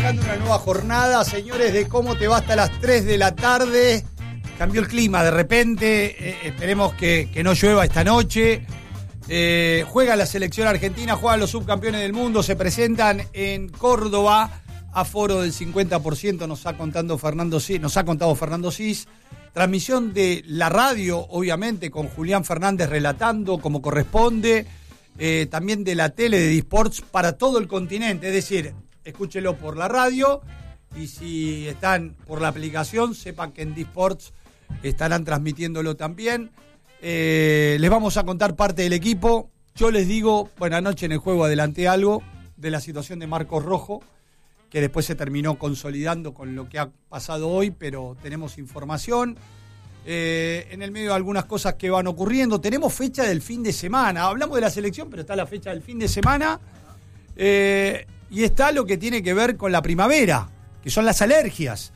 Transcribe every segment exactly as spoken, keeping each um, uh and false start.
arrancando una nueva jornada, señores, de Cómo Te Va hasta las tres de la tarde. Cambió el clima de repente, eh, esperemos que, que no llueva esta noche. Eh, juega la selección argentina, juegan los subcampeones del mundo, se presentan en Córdoba, aforo del cincuenta por ciento, nos ha contado Fernando Cis, nos ha contado Fernando Cis. Transmisión de la radio, obviamente, con Julián Fernández relatando como corresponde. Eh, también de la tele de Disports para todo el continente, es decir, escúchelo por la radio y si están por la aplicación, sepan que en Disports estarán transmitiéndolo también. Eh, les vamos a contar parte del equipo. Yo les digo, bueno, anoche en el juego adelanté algo de la situación de Marcos Rojo, que después se terminó consolidando con lo que ha pasado hoy, pero tenemos información. Eh, en el medio de algunas cosas que van ocurriendo. Tenemos fecha del fin de semana. Hablamos de la selección, pero está la fecha del fin de semana. Eh, y está lo que tiene que ver con la primavera, que son las alergias.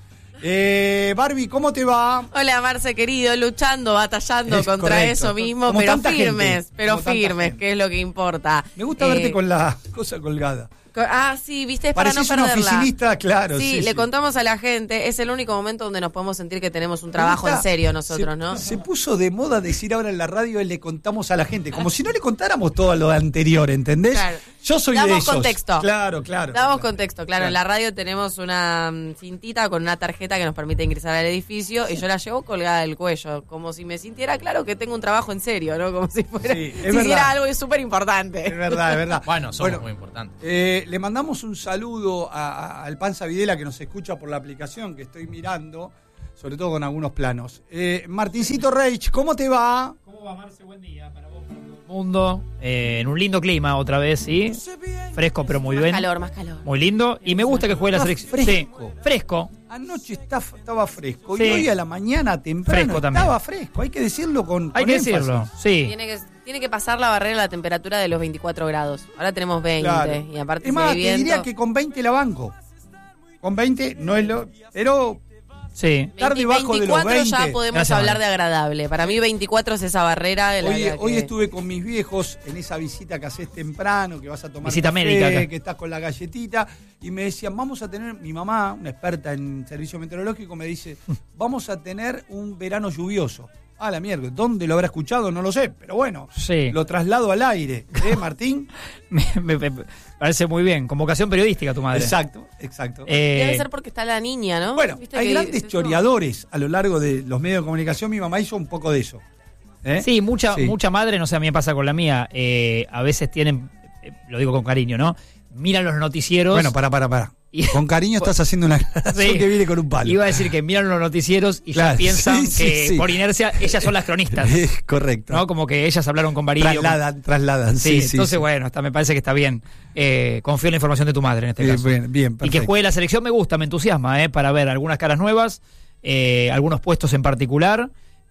Eh, Barbie, ¿cómo te va? Hola, Marce, querido, luchando, batallando Es contra correcto. eso mismo, Como pero tanta firmes, gente. pero Como tanta firmes, gente. que es lo que importa. Me gusta Eh, verte con la cosa colgada. Ah, sí, viste, es para no Parecés una perderla. oficinista, claro. Sí, Sí, le sí. contamos a la gente, es el único momento donde nos podemos sentir que tenemos un trabajo Me en gusta, serio nosotros, se, ¿no? Se puso de moda decir ahora en la radio, le contamos a la gente, como si no le contáramos todo lo anterior, ¿entendés? Claro. Yo soy Damos de esos. contexto. Claro, claro. Damos claro. contexto, claro, en la radio tenemos una mm, cintita con una tarjeta que nos permite ingresar al edificio y yo la llevo colgada del cuello, como si me sintiera claro que tengo un trabajo en serio, ¿no? Como si fuera, Sí, es si verdad. hiciera algo súper importante. Es verdad, es verdad. Bueno, somos Bueno, muy importantes. Eh, le mandamos un saludo a- a- al Panza Videla que nos escucha por la aplicación que estoy mirando, sobre todo con algunos planos. Eh, Martincito Reich, ¿cómo te va? ¿Cómo va, Marce? Buen día para vos, para todo el mundo. Eh, en un lindo clima otra vez, ¿sí? Fresco, pero muy Más bien. calor, más calor. Muy lindo. Y me gusta que juegue la Está selección. fresco. Sí, fresco. Anoche está- estaba fresco Sí. y hoy a la mañana temprano Fresco también. estaba fresco. Hay que decirlo con, Hay con que énfasis. decirlo, sí. Tiene que, tiene que pasar la barrera de la temperatura de los veinticuatro grados. Ahora tenemos veinte. Claro. Y aparte Es más, si hay te diría viento, que con veinte la banco. Con veinte no es lo... Pero Sí. estar debajo de los veinticuatro veinte. ya podemos Gracias, hablar Manu. de agradable. Para mí veinticuatro es esa barrera de la, Hoy, la hoy que- estuve con mis viejos en esa visita que haces temprano, que vas a tomar Visita café, médica acá. que estás con la galletita, y me decían, vamos a tener, mi mamá, una experta en servicio meteorológico, me dice, vamos a tener un verano lluvioso. Ah, la mierda, ¿dónde lo habrá escuchado? No lo sé, pero bueno, Sí. lo traslado al aire. ¿Eh, Martín? Me, me- me parece muy bien. Convocación periodística tu madre. Exacto, exacto. Eh, Debe ser porque está la niña, ¿no? bueno, ¿Viste hay que grandes eso? choreadores a lo largo de los medios de comunicación. Mi mamá hizo un poco de eso. ¿Eh? Sí, mucha, Sí. mucha madre, no sé, a mí me pasa con la mía. eh, a veces tienen, eh, lo digo con cariño, ¿no? Miran los noticieros. Bueno, para, para, para. Y- Con cariño estás haciendo una aclaración Sí. que viene con un palo. Iba a decir que miran los noticieros y Claro, ya piensan sí, sí, que sí. por inercia ellas son las cronistas, Es correcto. ¿no? Como que ellas hablaron con Barillo. Trasladan, trasladan. Sí, Sí, sí. entonces sí. bueno, está, me parece que está bien. Eh, confío en la información de tu madre en este Eh, caso. bien, bien, Y que perfecto. juegue la selección me gusta, me entusiasma, eh, para ver algunas caras nuevas, eh, algunos puestos en particular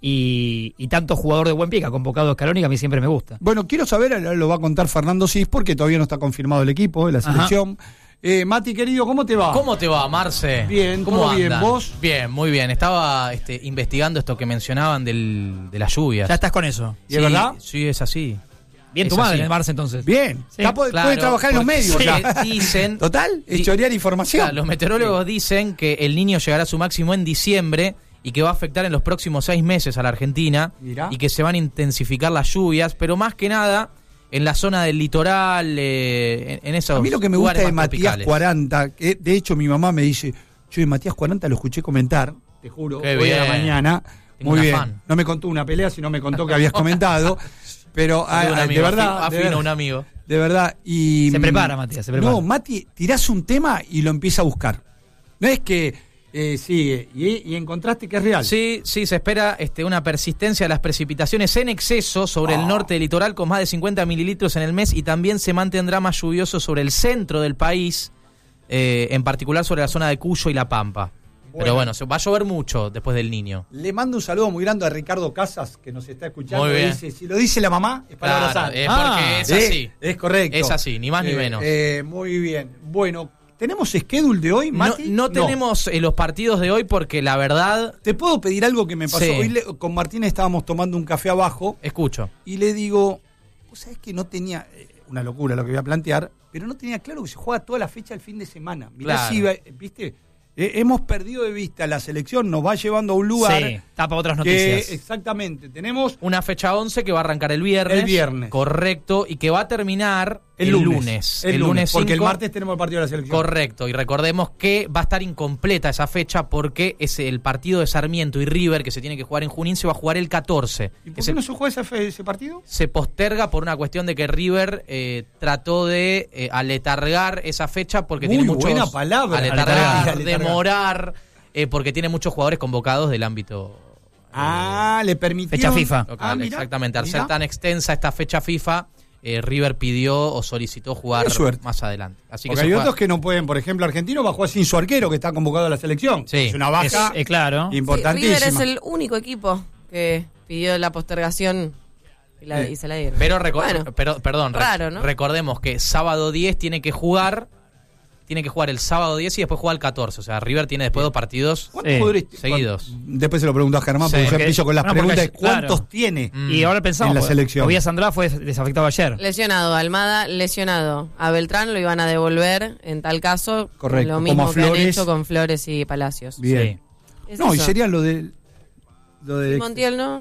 y, y tanto jugador de buen pie que ha convocado a Scaloni que a mí siempre me gusta. Bueno, quiero saber, ahora lo va a contar Fernando Cis, porque todavía no está confirmado el equipo de la Ajá. selección. Eh, Mati, querido, ¿cómo te va? ¿Cómo te va, Marce? Bien, ¿Cómo todo bien. andan? ¿Vos? Bien, muy bien. Estaba este, investigando esto que mencionaban del, de las lluvias. Ya estás con eso. ¿Y es verdad? Sí, es así. Bien tu Es madre, así. Marce, entonces. Bien. Sí, Ya puede, claro, puede trabajar en los porque medios. sí, ya. dicen- Total, es Di- chorear información. Claro, los meteorólogos dicen que el Niño llegará a su máximo en diciembre y que va a afectar en los próximos seis meses a la Argentina. Mirá. Y que se van a intensificar las lluvias, pero más que nada en la zona del litoral, eh, en, en esos A mí lo que me gusta lugares de más Matías tropicales. cuarenta, que de hecho mi mamá me dice, yo de Matías cuarenta lo escuché comentar, te juro, Qué hoy a la bien. mañana. Tengo Muy una bien. fan. No me contó una pelea, sino me contó que habías comentado. Pero ah, Tuve un ah, amigo, de verdad, afi- de afino ver- un amigo. de verdad. Y, Se mm, prepara, Matías, se prepara. No, Mati, tirás un tema y lo empieza a buscar. No es que eh, sigue y, y encontraste que es real. Sí, sí, se espera este, una persistencia de las precipitaciones en exceso sobre Oh. el norte del litoral con más de cincuenta mililitros en el mes y también se mantendrá más lluvioso sobre el centro del país, eh, en particular sobre la zona de Cuyo y La Pampa. Pero bueno, se va a llover mucho después del Niño. Le mando un saludo muy grande a Ricardo Casas, que nos está escuchando. Muy bien. Dice, si lo dice la mamá, es para Claro, abrazar. es Ah, porque es Sí, así. Es correcto. Es así, ni más ni Eh, menos. eh, muy bien. Bueno, ¿tenemos schedule de hoy, No, Mati? no tenemos eh, los partidos de hoy porque la verdad, ¿Te puedo pedir algo que me pasó? Sí. Hoy le- con Martín estábamos tomando un café abajo escucho. y le digo, ¿vos sabés que no tenía...? eh, una locura lo que voy a plantear, pero no tenía claro que se juega toda la fecha el fin de semana. Mirá Claro. si, va- viste, eh, hemos perdido de vista la selección, nos va llevando a un lugar Sí, tapa otras que noticias. exactamente, tenemos Una fecha once que va a arrancar el viernes. El viernes. Correcto, y que va a terminar el, el, lunes. lunes. El, lunes, porque el cinco. martes tenemos el partido de la selección. Correcto, y recordemos que va a estar incompleta esa fecha porque es el partido de Sarmiento y River que se tiene que jugar en Junín, se va a jugar el catorce. ¿Y por que qué se, no se juega ese, fe- ese partido? se posterga por una cuestión de que River eh, trató de eh, aletargar esa fecha porque Muy tiene muchos... buena palabra. Aletargar, Aletargar, aletargar. demorar, eh, porque tiene muchos jugadores convocados del ámbito... Ah, le permitió. Fecha FIFA. local. Ah, mirá, Exactamente, al mirá. ser tan extensa esta fecha FIFA, eh, River pidió o solicitó jugar Qué suerte. más adelante. Así que Porque se hay juega- otros que no pueden, por ejemplo, Argentino va a jugar sin su arquero que está convocado a la selección. Sí. Es una baja Es, eh, claro. Sí, importantísima. River es el único equipo que pidió la postergación y, la- Sí. y se la dieron. Pero, reco- Bueno, pero perdón, rec- raro, ¿no? recordemos que sábado diez tiene que jugar, tiene que jugar el sábado diez y después juega el catorce. O sea, River tiene después dos partidos. ¿Cuántos Sí, jugadores seguidos. cuan- Después se lo pregunto a Germán, Sí. porque yo Porque- empiezo con las no, porque preguntas de es- claro. cuántos tiene. Mm. Y ahora pensamos, En la porque selección. Tobias Andrade fue desafectado ayer. lesionado, Almada lesionado. A Beltrán lo iban a devolver en tal caso. Correcto, Lo mismo como a que han Flores. hecho con Flores y Palacios. Bien. Es No, y eso. sería lo de. Lo Y de. Montiel no.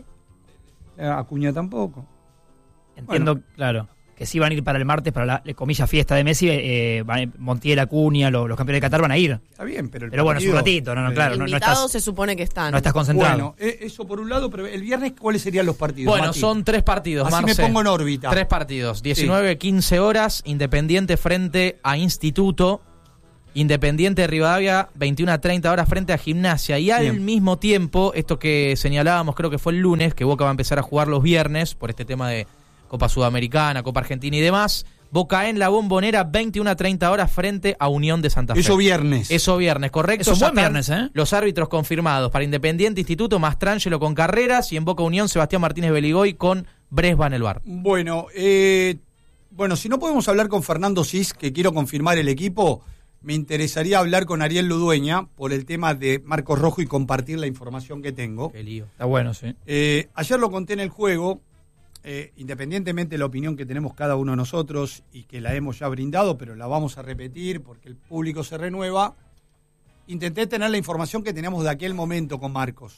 Eh, Acuña tampoco. Entiendo, claro, que sí van a ir para el martes, para la, la comilla fiesta de Messi. Eh, van- Montiel, Acuña, los, los campeones de Qatar van a ir. Está bien, pero el Pero bueno, es un partido- ratito, no, no, Eh, claro. no- no Invitados estás- se supone que están. No estás concentrado. Bueno, eh, eso por un lado, pero el viernes, ¿cuáles serían los partidos? Bueno, Mati? son tres partidos, Así Marce. me pongo en órbita. Tres partidos, diecinueve, quince horas, Independiente frente a Instituto, Independiente de Rivadavia, veintiuna a treinta horas frente a Gimnasia. Y al Bien. mismo tiempo, esto que señalábamos, creo que fue el lunes, que Boca va a empezar a jugar los viernes, por este tema de Copa Sudamericana, Copa Argentina y demás. Boca en la Bombonera, veintiuna a treinta horas frente a Unión de Santa Fe. Eso viernes. Eso viernes, correcto. Es un Ya buen están viernes, ¿eh? Los árbitros confirmados para Independiente, Instituto, Mastrangelo con Carreras y en Boca Unión, Sebastián Martínez Beligoy con Bresba en el bar. Bueno, eh, bueno, si no podemos hablar con Fernando Cis, que quiero confirmar el equipo, me interesaría hablar con Ariel Ludueña por el tema de Marcos Rojo y compartir la información que tengo. Qué lío. Está bueno, sí. Eh, ayer lo conté en el juego, eh, independientemente de la opinión que tenemos cada uno de nosotros y que la hemos ya brindado, pero la vamos a repetir porque el público se renueva, intenté tener la información que teníamos de aquel momento con Marcos.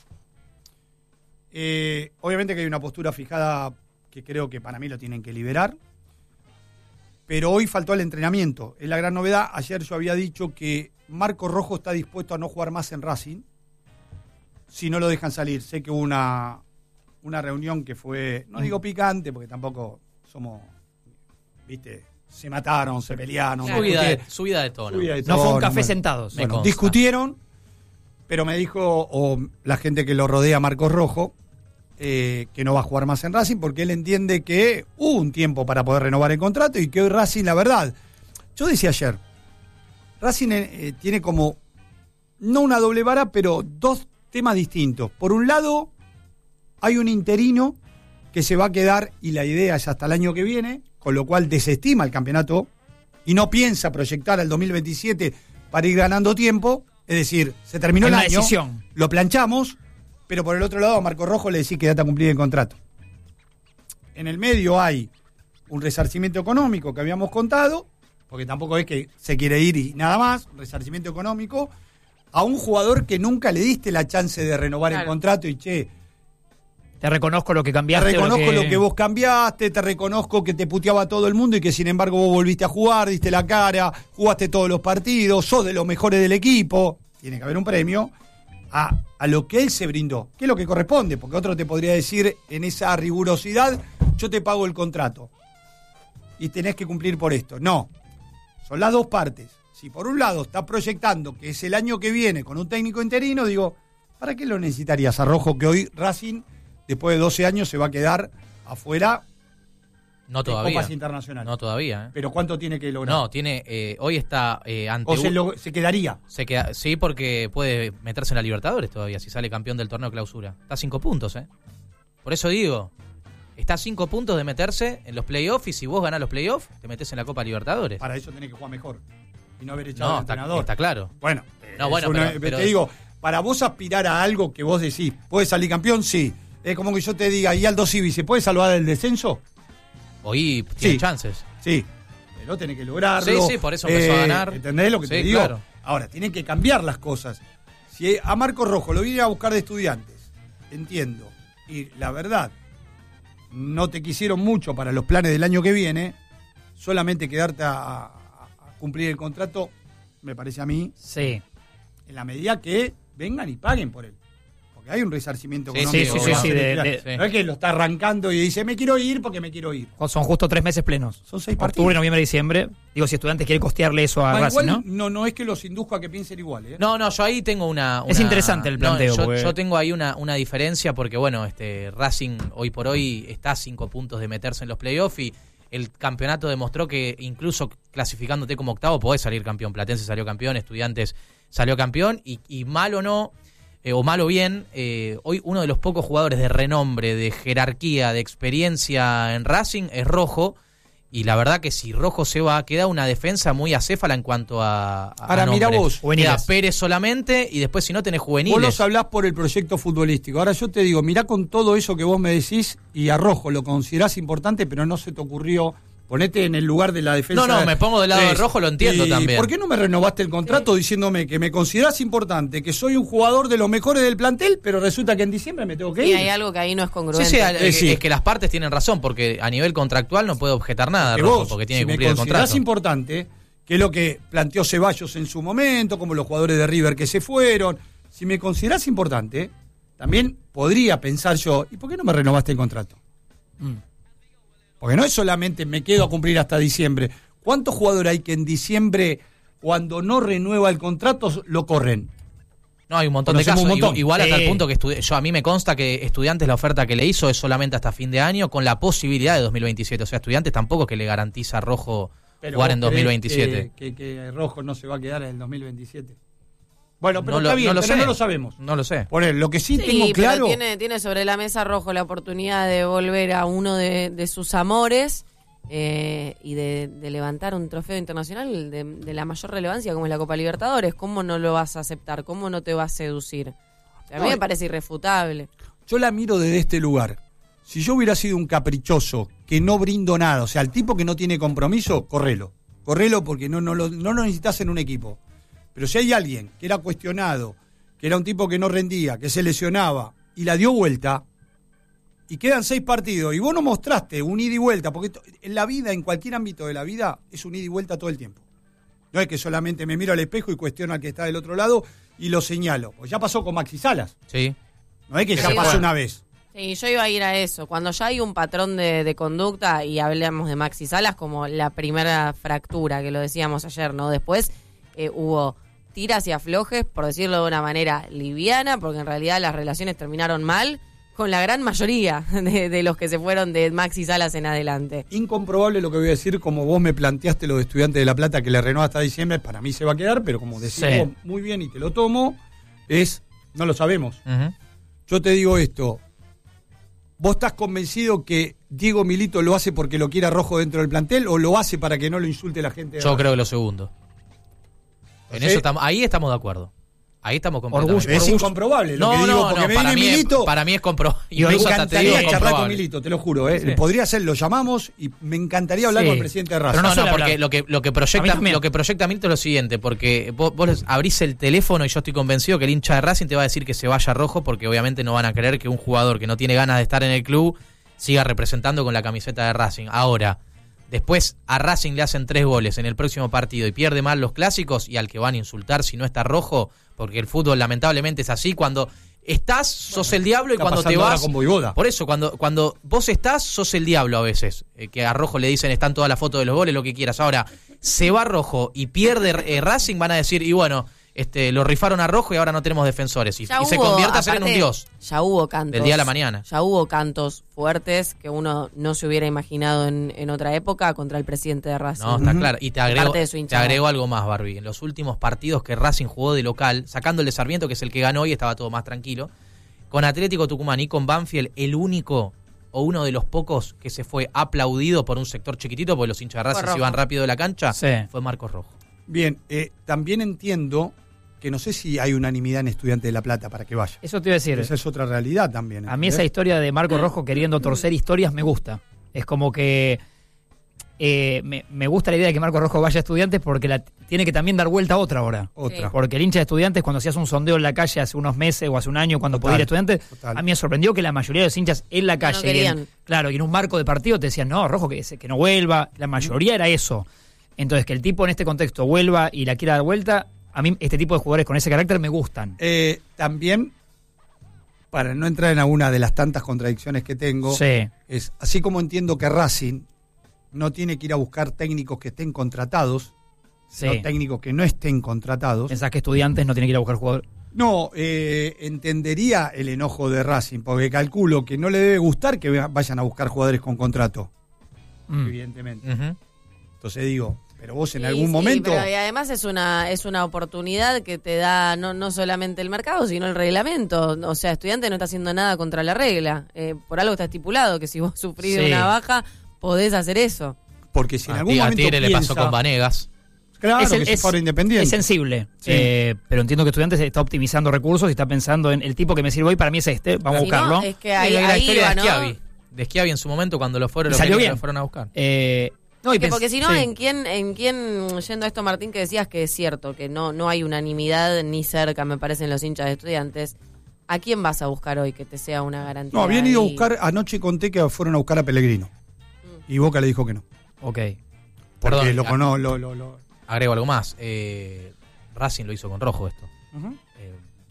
Eh, obviamente que hay una postura fijada que creo que para mí lo tienen que liberar, pero hoy faltó el entrenamiento. Es la gran novedad. Ayer yo había dicho que Marcos Rojo está dispuesto a no jugar más en Racing si no lo dejan salir. Sé que hubo una, una reunión que fue, no digo picante, porque tampoco somos, viste, se mataron, se pelearon. Claro. Subida, de, discutieron, subida de tono. subida de No fue un tono, café bueno. sentados. Me Bueno, consta. discutieron, pero me dijo, o la gente que lo rodea, Marcos Rojo, eh, que no va a jugar más en Racing porque él entiende que hubo un tiempo para poder renovar el contrato y que hoy Racing, la verdad, yo decía ayer, Racing eh, tiene como, no una doble vara, pero dos temas distintos. Por un lado, hay un interino que se va a quedar y la idea es hasta el año que viene, con lo cual desestima el campeonato y no piensa proyectar al dos mil veintisiete para ir ganando tiempo. Es decir, se terminó Es el una año, decisión. lo planchamos, pero por el otro lado a Marco Rojo le decís que data cumplir el contrato. En el medio hay un resarcimiento económico que habíamos contado, porque tampoco es que se quiere ir y nada más, resarcimiento económico, a un jugador que nunca le diste la chance de renovar el Claro. contrato y che, Te reconozco lo que te cambiaste. reconozco lo lo que... vos cambiaste, te reconozco que te puteaba todo el mundo y que sin embargo vos volviste a jugar, diste la cara, jugaste todos los partidos, sos de los mejores del equipo. Tiene que haber un premio a, a lo que él se brindó, que es lo que corresponde, porque otro te podría decir en esa rigurosidad, yo te pago el contrato y tenés que cumplir por esto. No, son las dos partes. Si por un lado está proyectando que es el año que viene con un técnico interino, digo, ¿para qué lo necesitarías a Rojo que hoy Racing, después de doce años, se va a quedar afuera No de todavía. Copas Internacionales? No todavía. ¿eh? ¿Pero cuánto tiene que lograr? No, tiene eh, hoy está eh, ante ¿O se, un- lo- se quedaría? se queda, sí, porque puede meterse en la Libertadores todavía si sale campeón del torneo clausura. Está a cinco puntos, ¿eh? Por eso digo, está a cinco puntos de meterse en los playoffs y si vos ganás los playoffs, te metes en la Copa Libertadores. Para eso tenés que jugar mejor y no haber echado No, al está, entrenador. está claro. Bueno, No, es bueno, una- pero- pero- te digo, para vos aspirar a algo que vos decís, ¿puedes salir campeón? Sí. Es como que yo te diga, ¿y Aldo Civi se puede salvar del descenso? Hoy tiene Sí. chances. Sí, pero tenés que lograrlo. Sí, sí, por eso empezó a ganar. ¿Entendés lo que Sí, te digo? claro. Ahora, tienen que cambiar las cosas. Si a Marcos Rojo lo viene a buscar de Estudiantes, entiendo, y la verdad, no te quisieron mucho para los planes del año que viene, solamente quedarte a, a, a cumplir el contrato, me parece a mí, Sí. en la medida que vengan y paguen por él. Porque hay un resarcimiento Sí, económico. sí, sí, que va a sí, hacer de- el de- plan. No es que lo está arrancando y dice, me quiero ir porque me quiero ir. Son justo tres meses plenos. Son seis Octubre, partidos. noviembre, diciembre. Digo, si Estudiantes quiere costearle eso a Ah, Racing, igual ¿no? ¿no? no es que los induzca a que piensen igual, ¿eh? No, no, yo ahí tengo una... Es una- interesante el planteo, No, yo, porque- yo tengo ahí una, una diferencia porque, bueno, este Racing hoy por hoy está a cinco puntos de meterse en los playoffs y el campeonato demostró que incluso clasificándote como octavo podés salir campeón. Platense salió campeón, Estudiantes salió campeón y, y mal o no, eh, o mal o bien, eh, hoy uno de los pocos jugadores de renombre, de jerarquía, de experiencia en Racing es Rojo. Y la verdad que si Rojo se va, queda una defensa muy acéfala en cuanto a, a Ahora, mirá nombres. vos. Queda Juveniles. Pérez solamente y después si no tenés Vos juveniles. los hablás por el proyecto futbolístico. Ahora yo te digo, mirá con todo eso que vos me decís y a Rojo lo considerás importante, pero no se te ocurrió. Ponete en el lugar de la defensa. No, no, me pongo del lado de tres. Rojo, lo entiendo ¿Y también. ¿Por qué no me renovaste el contrato diciéndome que me considerás importante, que soy un jugador de los mejores del plantel, pero resulta que en diciembre me tengo que Y ir? hay algo que ahí no es Sí, congruente. sí, es, Eh, sí. es que las partes tienen razón, porque a nivel contractual no puede objetar nada Que Rojo, vos, porque tiene si que me cumplir el considerás contrato. importante, que es lo que planteó Ceballos en su momento, como los jugadores de River que se fueron, si me considerás importante, también podría pensar yo, ¿y por qué no me renovaste el contrato? Mm. Porque no es solamente me quedo a cumplir hasta diciembre. ¿Cuántos jugadores hay que en diciembre, cuando no renueva el contrato, lo corren? No, hay un montón de Conocemos casos. un montón. Igual hasta Sí. el punto que estu- yo a mí me consta que Estudiantes la oferta que le hizo es solamente hasta fin de año con la posibilidad de dos mil veintisiete. O sea, Estudiantes tampoco es que le garantiza a Rojo jugar vos en dos mil creés veintisiete. Que, que, que Rojo no se va a quedar en el dos mil veintisiete. Bueno, pero No lo- está bien, no lo pero sé. no lo sabemos. No lo sé. Por él, lo que sí, Sí, tengo pero claro... tiene, tiene sobre la mesa Rojo la oportunidad de volver a uno de, de sus amores eh, y de, de levantar un trofeo internacional de, de la mayor relevancia como es la Copa Libertadores. ¿Cómo no lo vas a aceptar? ¿Cómo no te va a seducir? O sea, a mí No, me parece irrefutable. Yo la miro desde este lugar. Si yo hubiera sido un caprichoso que no brindo nada, o sea, el tipo que no tiene compromiso, correlo. Correlo porque no, no, lo, no lo necesitas en un equipo. Pero si hay alguien que era cuestionado, que era un tipo que no rendía, que se lesionaba y la dio vuelta, y quedan seis partidos, y vos no mostraste un ida y vuelta, porque to- en la vida, en cualquier ámbito de la vida, es un ida y vuelta todo el tiempo. No es que solamente me miro al espejo y cuestiono al que está del otro lado y lo señalo. Pues ya pasó con Maxi Salas. Sí. No es que ya Sí, pasó bueno. una vez. Sí, yo iba a ir a eso. Cuando ya hay un patrón de, de conducta y hablamos de Maxi Salas como la primera fractura, que lo decíamos ayer, ¿no? Después eh, hubo tiras y aflojes, por decirlo de una manera liviana, porque en realidad las relaciones terminaron mal con la gran mayoría de, de los que se fueron de Maxi Salas en adelante. Incomprobable lo que voy a decir, como vos me planteaste lo de Estudiantes de La Plata, que le renueva hasta diciembre, para mí se va a quedar, pero como decís Sí. vos muy bien y te lo tomo, es, no lo sabemos. Ujú. Yo te digo esto, ¿vos estás convencido que Diego Milito lo hace porque lo quiera Rojo dentro del plantel o lo hace para que no lo insulte la gente? de Yo Racing? creo que lo segundo. En ¿Sí? eso estamos, ahí estamos de acuerdo. Ahí estamos completamente. Orgullo- Es incomprobable lo No, que digo, no, porque no, me para viene mí, Milito... es, para mí es comprobable. Me Incluso hasta te digo encantaría charlar con comprobable. Milito, te lo juro. ¿eh? Sí. Podría ser, lo llamamos y me encantaría hablar Sí. con el presidente de Racing. Pero no, Suele no, porque hablar. lo que, lo que A mí proyecta también. lo que proyecta Milton es lo siguiente, porque vos, vos abrís el teléfono y yo estoy convencido que el hincha de Racing te va a decir que se vaya Rojo, porque obviamente no van a creer que un jugador que no tiene ganas de estar en el club siga representando con la camiseta de Racing. Ahora, después a Racing le hacen tres goles en el próximo partido y pierde mal los clásicos y al que van a insultar si no está Rojo, porque el fútbol lamentablemente es así, cuando estás sos el diablo y está cuando te pasando ahora vas... con Voivoda. Por eso, cuando, cuando vos estás, sos el diablo a veces. Eh, que a Rojo le dicen, están todas las fotos de los goles, lo que quieras. Ahora, se va Rojo y pierde eh, Racing, van a decir, y bueno, este lo rifaron a Rojo y ahora no tenemos defensores. Y, y Ya se hubo, convierte a ser en un aparte, dios Ya hubo cantos. del día a la mañana. Ya hubo cantos fuertes que uno no se hubiera imaginado en, en otra época contra el presidente de Racing. No, está claro. Y te agrego, Parte de su te hinchada. agrego algo más, Barbie. En los últimos partidos que Racing jugó de local, sacando el de Sarmiento, que es el que ganó y estaba todo más tranquilo, con Atlético Tucumán y con Banfield, el único o uno de los pocos que se fue aplaudido por un sector chiquitito, porque los hinchas de Fue Racing se Rojo. iban rápido de la cancha, Sí. fue Marcos Rojo. Bien, eh, también entiendo que no sé si hay unanimidad en Estudiantes de La Plata para que vaya. Eso te iba a decir. Esa es otra realidad también. A mí ¿entendés? esa historia de Marco Rojo queriendo torcer historias me gusta. Es como que eh, me, me gusta la idea de que Marcos Rojo vaya a Estudiantes porque la, tiene que también dar vuelta a otra hora. Otra. Porque el hincha de Estudiantes, cuando hacías un sondeo en la calle hace unos meses o hace un año, cuando Total, podía ir a Estudiantes, total. a mí me sorprendió que la mayoría de los hinchas en la calle, no y en- querían. claro, y en un marco de partido te decían, no, Rojo, que, se- que no vuelva. La mayoría era eso. Entonces, que el tipo en este contexto vuelva y la quiera dar vuelta, a mí este tipo de jugadores con ese carácter me gustan. Eh, también, para no entrar en alguna de las tantas contradicciones que tengo, Sí. es así como entiendo que Racing no tiene que ir a buscar técnicos que estén contratados, Sí. sino técnicos que no estén contratados. Pensás que Estudiantes no tiene que ir a buscar jugadores. No, eh, entendería el enojo de Racing, porque calculo que no le debe gustar que vayan a buscar jugadores con contrato, Mm. evidentemente. Ujú. Entonces digo, pero vos en Sí, algún sí, momento... pero y además es una es una oportunidad que te da no no solamente el mercado, sino el reglamento. O sea, Estudiante no está haciendo nada contra la regla. Eh, por algo está estipulado que si vos sufrís de Sí. una baja, podés hacer eso. Porque si en A algún Ti- a momento Tigre le pasó piensa- con Vanegas. Claro, Es que el- se es- fue ahora Independiente. Es sensible, Sí. eh, pero entiendo que Estudiantes está optimizando recursos y está pensando en el tipo que me sirve hoy, para mí es este, vamos a Si no, buscarlo. es que ahí, Es la ahí historia iba, de ¿no? Schiavi. De Schiavi en su momento cuando lo fueron, Y lo, salió que- bien. lo fueron a buscar. Eh, no, y Que pens- porque si no, sí. ¿en quién, en quién, yendo a esto, Martín, que decías que es cierto, que no, no hay unanimidad ni cerca, me parecen, los hinchas de Estudiantes? ¿A quién vas a buscar hoy que te sea una garantía? No, habían ido a Y- buscar, anoche conté que fueron a buscar a Pellegrino. Y Boca le dijo que no. Ok. Porque Perdón, lo ah. cono, lo, lo, lo- Agrego algo más. Eh, Racing lo hizo con Rojo esto. Eh,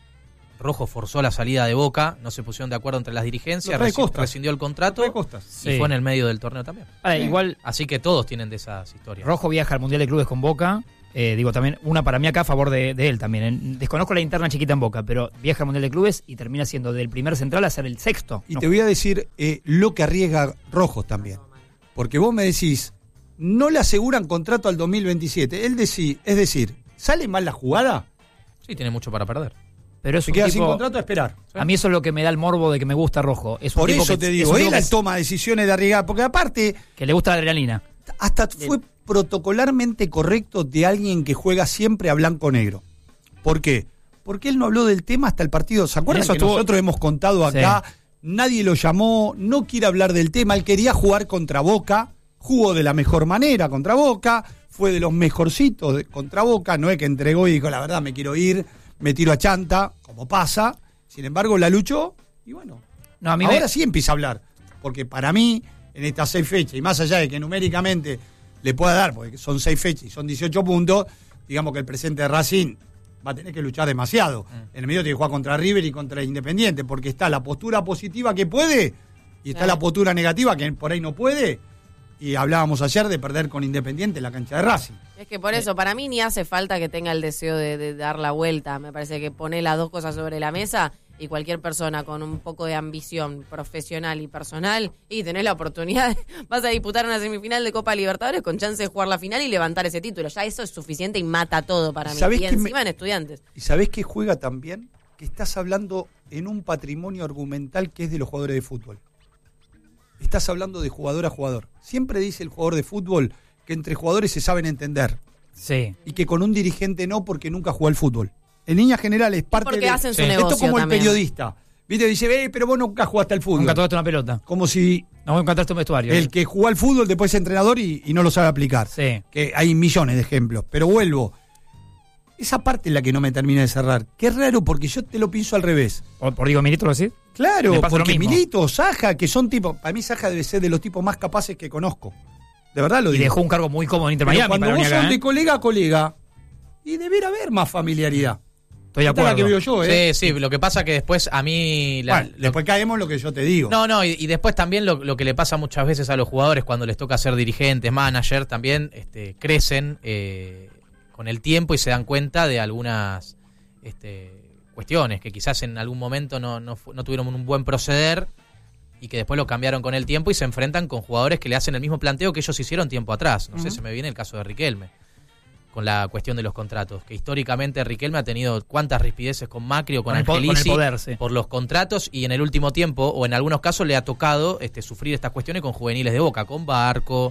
Rojo forzó la salida de Boca, no se pusieron de acuerdo entre las Lo dirigencias, trae reci- Costas. rescindió el contrato Trae Costas. y Sí. fue en el medio del torneo también. Ahora, igual Así que todos tienen de esas historias. Rojo viaja al Mundial de Clubes con Boca. Eh, digo, también una para mí acá a favor de, de él también. En- desconozco la interna chiquita en Boca, pero viaja al Mundial de Clubes y termina siendo del primer central a ser el sexto. Y No, te voy a decir eh, lo que arriesga Rojos también. Porque vos me decís, no le aseguran contrato al dos mil veintisiete. Él decí, es decir, ¿sale mal la jugada? Sí, tiene mucho para perder. pero es Se un queda sin tipo- contrato a esperar. A mí eso es lo que me da el morbo de que me gusta Rojo. Es un Por tipo eso que- te es digo, un él tipo que, toma decisiones de arriesgar. Porque aparte, que le gusta la adrenalina. hasta fue protocolarmente correcto de alguien que juega siempre a blanco-negro. ¿Por qué? Porque él no habló del tema hasta el partido. ¿Se acuerdan Eso que estuvo- nosotros hemos contado acá? Nadie lo llamó, no quiere hablar del tema. Él quería jugar contra Boca, jugó de la mejor manera contra Boca, fue de los mejorcitos de- contra Boca. No es que entregó y dijo, la verdad me quiero ir, me tiro a chanta, como pasa. Sin embargo, la luchó y bueno, No, a mí ahora me- sí empieza a hablar. Porque para mí, en estas seis fechas, y más allá de que numéricamente le pueda dar, porque son seis fechas y son dieciocho puntos, digamos que el presente de Racing va a tener que luchar demasiado. En el medio tiene que jugar contra River y contra Independiente, porque está la postura positiva que puede y está Claro. la postura negativa que por ahí no puede. Y hablábamos ayer de perder con Independiente en la cancha de Racing. Es que por eso, para mí ni hace falta que tenga el deseo de, de dar la vuelta. Me parece que pone las dos cosas sobre la mesa y cualquier persona con un poco de ambición profesional y personal y tenés la oportunidad, vas a disputar una semifinal de Copa Libertadores con chance de jugar la final y levantar ese título. Ya eso es suficiente y mata todo para mí. ¿Sabés Y qué encima me- en Estudiantes. ¿Y sabés qué juega también? Que estás hablando en un patrimonio argumental que es de los jugadores de fútbol. Estás hablando de jugador a jugador. Siempre dice el jugador de fútbol que entre jugadores se saben entender Sí. y que con un dirigente no porque nunca jugó al fútbol. En líneas generales, parte Porque de... hacen su Sí. negocio Esto como también. el periodista. ¿Viste? Dice, eh, pero vos nunca jugaste al fútbol. Nunca tocaste una pelota. Como si No encontraste un vestuario. el que jugó al fútbol después es entrenador y, y no lo sabe aplicar. Sí. Que hay millones de ejemplos. Pero vuelvo. Esa parte es la que no me termina de cerrar. Qué raro, porque yo te lo pienso al revés. Por, por Diego Milito, ¿lo decís? Claro, Me pasa lo porque mismo. Milito, Saja, que son tipos. Para mí, Saja debe ser de los tipos más capaces que conozco. De verdad lo Y digo. dejó un cargo muy cómodo en Inter Pero Miami cuando para mí vos acá, sos ¿eh? de colega a colega, y debería haber más familiaridad. Estoy de Esta es la acuerdo. que veo yo, ¿eh? Sí, sí, lo que pasa que después a mí... la- Bueno, lo- después caemos en lo que yo te digo. No, no, y, y después también lo, lo que le pasa muchas veces a los jugadores cuando les toca ser dirigentes, manager, también este, crecen eh, con el tiempo y se dan cuenta de algunas este, cuestiones que quizás en algún momento no, no, fu- no tuvieron un buen proceder y que después lo cambiaron con el tiempo y se enfrentan con jugadores que le hacen el mismo planteo que ellos hicieron tiempo atrás. No sé, se me viene el caso de Riquelme con la cuestión de los contratos, que históricamente Riquelme ha tenido cuántas rispideces con Macri o con, Con el po- con el Angelici poder, sí. por los contratos y en el último tiempo, o en algunos casos le ha tocado este, sufrir estas cuestiones con juveniles de Boca, con Barco,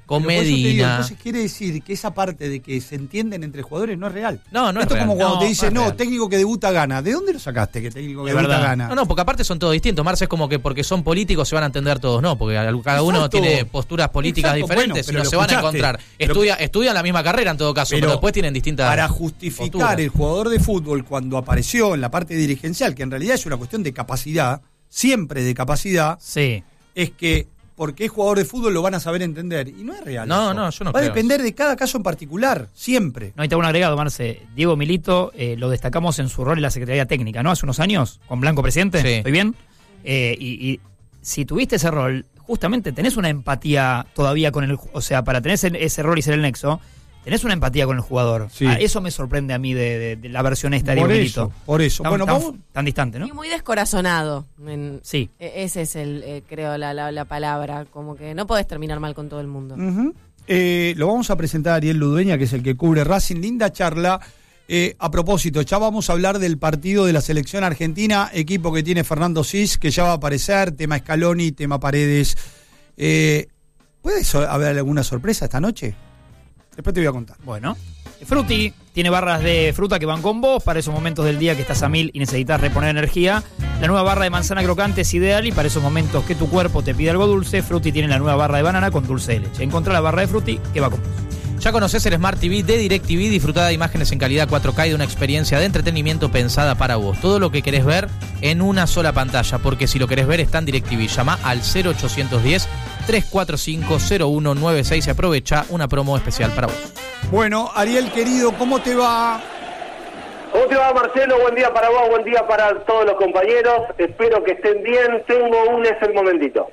con Pero por eso te digo, Medina. entonces quiere decir que esa parte de que se entienden entre jugadores no es real. No, no es Esto es real. como cuando No, te dicen, no no, es real. técnico que debuta gana. ¿De dónde lo sacaste que técnico que Es debuta verdad. gana? No, no, porque aparte son todos distintos. Marce es como que porque son políticos se van a entender todos, no, porque al- cada uno Exacto. tiene posturas políticas Exacto, diferentes bueno, y no pero se lo van a escuchaste. encontrar. Pero- Estudia, estudian la misma carrera en todo caso, pero, Pero después tienen distintas Para justificar posturas. el jugador de fútbol cuando apareció en la parte dirigencial, que en realidad es una cuestión de capacidad, siempre de capacidad, Sí. es que porque es jugador de fútbol lo van a saber entender. Y no es real. No, eso. no, yo no Va a creo depender de cada caso en particular, siempre. No, hay un agregado, Marce. Diego Milito, eh, lo destacamos en su rol en la Secretaría Técnica, ¿no? Hace unos años, con Blanco Presidente. Sí. ¿Estoy bien? Eh, y, y si tuviste ese rol, justamente tenés una empatía todavía con el... ju- O sea, para tener ese, ese rol y ser el nexo, tenés una empatía con el jugador. Sí. Ah, eso me sorprende a mí de, de- de la versión esta de Por Diego eso, Milito. por eso. Tan, Bueno, tan- vamos- tan distante, ¿no? Y muy descorazonado. en- Sí. e- Ese es el, eh, creo, la, la, la palabra. Como que no podés terminar mal con todo el mundo. Ujú. Eh, lo vamos a presentar a Ariel Ludueña, que es el que cubre Racing. Linda charla. Eh, a propósito, ya vamos a hablar del partido de la selección argentina, equipo que tiene Fernando Cis, que ya va a aparecer, tema Scaloni, tema Paredes. Eh, ¿Puede so- haber alguna sorpresa esta noche? Después te voy a contar. Bueno. Frutti tiene barras de fruta que van con vos para esos momentos del día que estás a mil y necesitas reponer energía. La nueva barra de manzana crocante es ideal y para esos momentos que tu cuerpo te pide algo dulce, Frutti tiene la nueva barra de banana con dulce de leche. Encontrá la barra de Frutti que va con vos. Ya conoces el Smart T V de DirecTV, disfrutá de imágenes en calidad cuatro K y de una experiencia de entretenimiento pensada para vos. Todo lo que querés ver en una sola pantalla, porque si lo querés ver está en DirecTV. Llama al cero ochocientos diez, trescientos cuarenta y cinco, cero uno nueve seis y aprovecha una promo especial para vos. Bueno, Ariel querido, ¿cómo te va? ¿Cómo te va, Marcelo? Buen día para vos, buen día para todos los compañeros. Espero que estén bien. Tengo un es el momentito.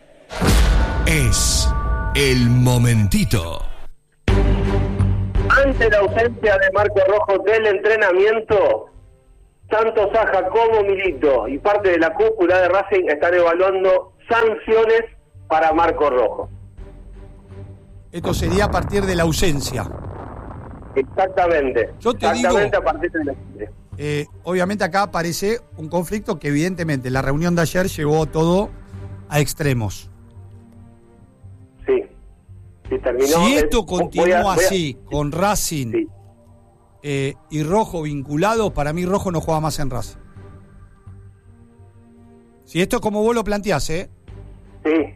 Es el momentito. Ante la ausencia de Marco Rojo del entrenamiento, tanto Saja como Milito y parte de la cúpula de Racing están evaluando sanciones para Marco Rojo. Esto sería a partir de la ausencia. Exactamente. Yo te Exactamente digo- a partir de la ausencia. Eh, obviamente acá aparece un conflicto que evidentemente la reunión de ayer llevó todo a extremos. Sí. Sí, terminó. Si Eh, esto voy a- continúa voy a- así, con Racing Sí. eh, y Rojo vinculado, para mí Rojo no juega más en Racing. Si esto es como vos lo planteás, ¿eh? Sí.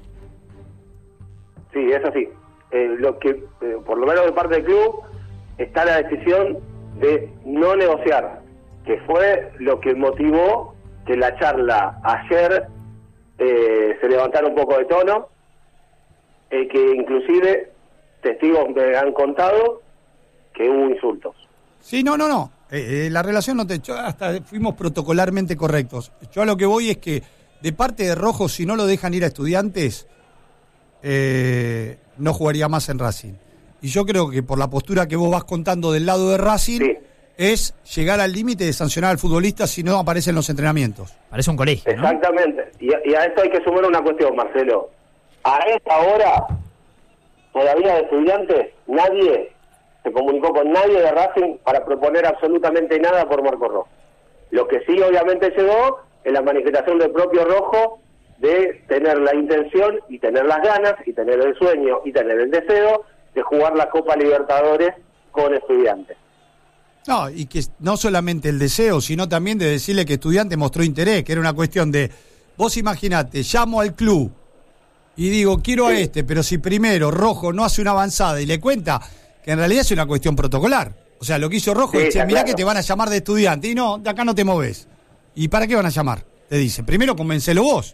Sí, es así. Eh, lo que, eh, por lo menos de parte del club, está la decisión de no negociar, que fue lo que motivó que la charla ayer eh, se levantara un poco de tono, eh, que inclusive testigos me han contado que hubo insultos. Sí, no, no, no. Eh, eh, la relación no te... yo hasta fuimos protocolarmente correctos. Yo a lo que voy es que de parte de Rojo, si no lo dejan ir a Estudiantes, eh, no jugaría más en Racing. Y yo creo que por la postura que vos vas contando del lado de Racing, Sí. es llegar al límite de sancionar al futbolista si no aparece en los entrenamientos. Parece un colegio, ¿no? Exactamente. Y, a- y a esto hay que sumar una cuestión, Marcelo. A esta hora, todavía de Estudiantes, nadie se comunicó con nadie de Racing para proponer absolutamente nada por Marco Rojo. Lo que sí obviamente llegó es la manifestación del propio Rojo de tener la intención y tener las ganas y tener el sueño y tener el deseo de jugar la Copa Libertadores con Estudiantes. No, y que no solamente el deseo, sino también de decirle que Estudiante mostró interés, que era una cuestión de, vos imaginate, llamo al club y digo, quiero a este, pero si primero Rojo no hace una avanzada y le cuenta que en realidad es una cuestión protocolar. O sea, lo que hizo Rojo Sí, es, che, está mirá claro. que te van a llamar de Estudiante, y no, de acá no te moves. ¿Y para qué van a llamar? Te dicen, primero convencelo vos.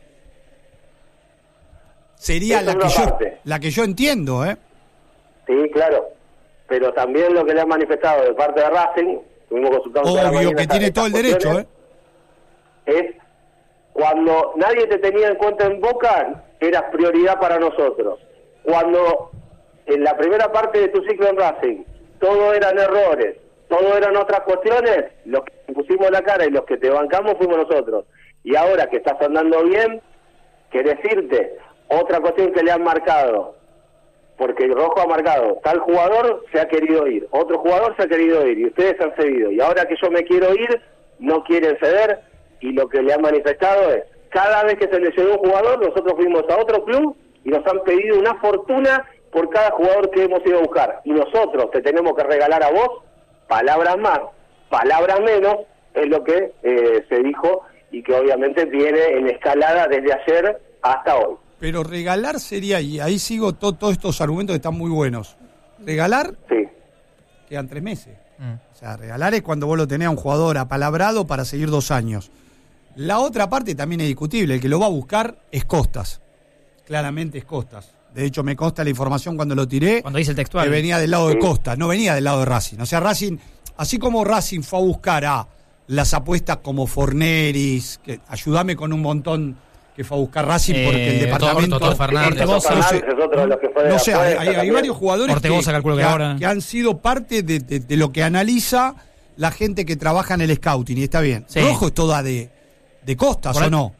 Sería Esa la es que, una yo, parte. la que yo entiendo, ¿eh? Sí, claro. Pero también lo que le han manifestado de parte de Racing, tuvimos consultado toda la Obvio mañana que estas- tiene todo el estas derecho, ¿eh? cuestiones, es cuando nadie te tenía en cuenta en Boca, eras prioridad para nosotros. Cuando en la primera parte de tu ciclo en Racing, todo eran errores, todo eran otras cuestiones, los que pusimos la cara y los que te bancamos fuimos nosotros. Y ahora que estás andando bien, querés irte. Otra cuestión que le han marcado, porque el Rojo ha marcado, tal jugador se ha querido ir, otro jugador se ha querido ir, y ustedes han cedido. Y ahora que yo me quiero ir, no quieren ceder, y lo que le han manifestado es, cada vez que se lesionó un jugador, nosotros fuimos a otro club y nos han pedido una fortuna por cada jugador que hemos ido a buscar. Y nosotros te tenemos que regalar a vos palabras más, palabras menos, es lo que eh, se dijo y que obviamente viene en escalada desde ayer hasta hoy. Pero regalar sería, y ahí sigo to, todos estos argumentos que están muy buenos. Regalar, sí. Quedan tres meses. Mm. O sea, regalar es cuando vos lo tenés a un jugador apalabrado para seguir dos años. La otra parte también es discutible. El que lo va a buscar es Costas. Claramente es Costas. De hecho, me consta la información cuando lo tiré. Cuando dice el textual. Que venía del lado de Costas, no venía del lado de Racing. O sea, Racing, así como Racing fue a buscar a las apuestas como Forneris, que ayúdame con un montón que fue a buscar Racing eh, porque el departamento... Toto Fernández. Ortegoza, no sé, es otro de los que fue de no sé hay, hay, hay varios jugadores Ortegoza, que, que, que, ahora... que han sido parte de, de, de lo que analiza la gente que trabaja en el scouting, y está bien. Sí. Rojo es toda de, de Costas, ¿o no?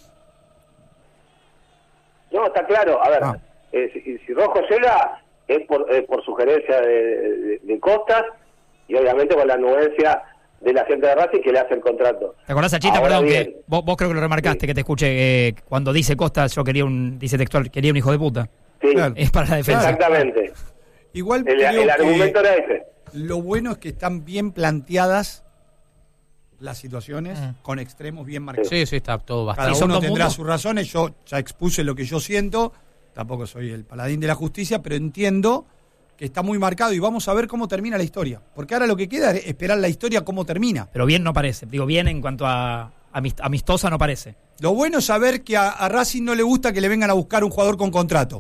No, está claro. A ver, ah. eh, si, si Rojo llega es por, eh, por sugerencia de, de, de Costas y obviamente con la anuencia de la gente de Racing que le hace el contrato. ¿Te acordás a Chita? Ahora, perdón, bien, que vos, vos creo que lo remarcaste, sí. Que te escuché eh, cuando dice Costas, yo quería un, dice textual, quería un hijo de puta. Sí. Claro. Es para la defensa. Exactamente. Igual el, el argumento era ese. Lo bueno es que están bien planteadas las situaciones, mm. con extremos bien marcados. Sí, sí, está todo bastante. Cada uno tendrá sus razones, yo ya expuse lo que yo siento, tampoco soy el paladín de la justicia, pero entiendo que está muy marcado y vamos a ver cómo termina la historia. Porque ahora lo que queda es esperar la historia cómo termina. Pero bien no parece. Digo, bien en cuanto a amistosa no parece. Lo bueno es saber que a, a Racing no le gusta que le vengan a buscar un jugador con contrato.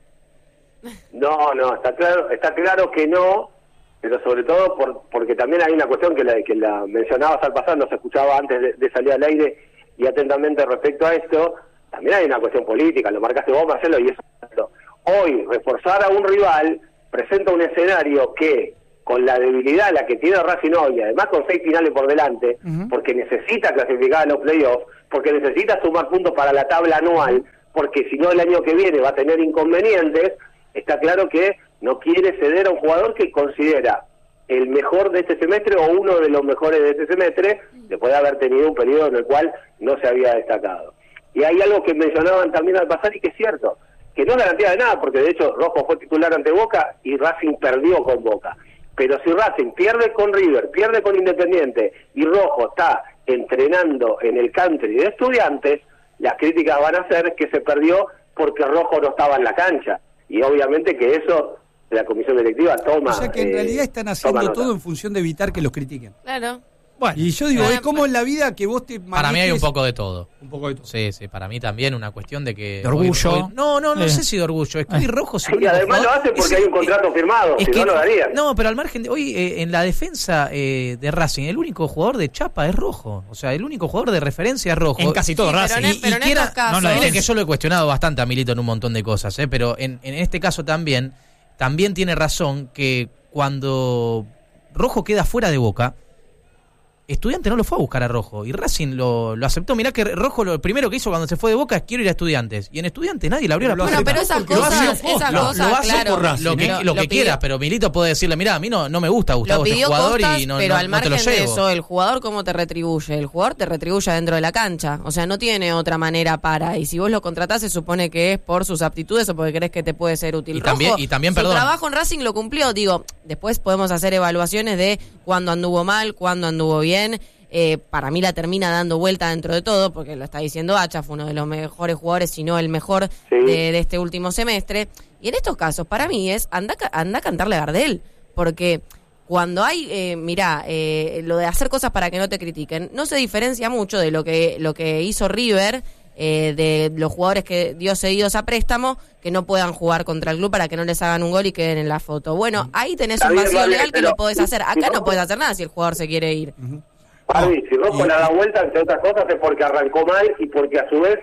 No, no, está claro, está claro que no, pero sobre todo por, porque también hay una cuestión que la, que la mencionabas al pasar, no se escuchaba antes de, de salir al aire, y atentamente respecto a esto, también hay una cuestión política, lo marcaste vos, Marcelo, y eso. Hoy, reforzar a un rival presenta un escenario que, con la debilidad la que tiene Racing hoy, además con seis finales por delante, uh-huh. porque necesita clasificar a los playoffs, porque necesita sumar puntos para la tabla anual, porque si no el año que viene va a tener inconvenientes, está claro que no quiere ceder a un jugador que considera el mejor de este semestre o uno de los mejores de este semestre, después de haber tenido un periodo en el cual no se había destacado. Y hay algo que mencionaban también al pasar y que es cierto, que no es garantía de nada, porque de hecho Rojo fue titular ante Boca y Racing perdió con Boca. Pero si Racing pierde con River, pierde con Independiente y Rojo está entrenando en el country de Estudiantes, las críticas van a ser que se perdió porque Rojo no estaba en la cancha. Y obviamente que eso la comisión directiva toma... O sea que en eh, realidad están haciendo todo en función de evitar que los critiquen. Claro. Bueno, y yo digo, es como en la vida que vos te manejes... Para mí hay un poco de todo. Un poco de todo. Sí, sí, para mí también una cuestión de que... De orgullo. Hoy, hoy, no, no, no eh. sé si de orgullo. Es que hoy Rojo... Sí, y además lo hace porque es, hay un contrato es, firmado, es si que, no lo darían. No, pero al margen de... Hoy eh, en la defensa eh, de Racing, el único jugador de chapa es Rojo. O sea, el único jugador de referencia es Rojo. En casi todo sí, Racing. Pero en, y, pero y en quiera, estos casos... No, no, es que yo lo he cuestionado bastante a Milito en un montón de cosas, eh, pero en, en este caso también, también tiene razón que cuando Rojo queda fuera de Boca... Estudiante no lo fue a buscar a Rojo y Racing lo, lo aceptó. Mirá que Rojo lo primero que hizo cuando se fue de Boca es quiero ir a Estudiantes. Y en Estudiantes nadie le abrió la puerta. Bueno, pero esas cosas, esas lo, cosas, lo hace claro. por Racing, lo que, lo, lo que lo quiera, pero Milito puede decirle, mirá, a mí no, no me gusta Gustavo este jugador Costas, y no, pero no, al no margen te lo llevo. de eso, el jugador cómo te retribuye. El jugador te retribuye dentro de la cancha. O sea, no tiene otra manera para. Y si vos lo contratás se supone que es por sus aptitudes o porque crees que te puede ser útil. Y Rojo, también, y también su perdón. trabajo en Racing lo cumplió. Digo, después podemos hacer evaluaciones de cuándo anduvo mal, cuándo anduvo bien. Eh, para mí la termina dando vuelta dentro de todo, porque lo está diciendo Hacha, fue uno de los mejores jugadores, si no el mejor sí. de, de este último semestre. Y en estos casos, para mí es, anda, anda a cantarle a Gardel, porque cuando hay, eh, mirá, eh, lo de hacer cosas para que no te critiquen, no se diferencia mucho de lo que, lo que hizo River, eh, de los jugadores que dio cedidos a préstamo, que no puedan jugar contra el club para que no les hagan un gol y queden en la foto. Bueno, ahí tenés un vacío legal que lo podés hacer. Acá no podés hacer nada si el jugador se quiere ir. Uh-huh. Javi, si Rojo la da vuelta, entre otras cosas, es porque arrancó mal y porque a su vez,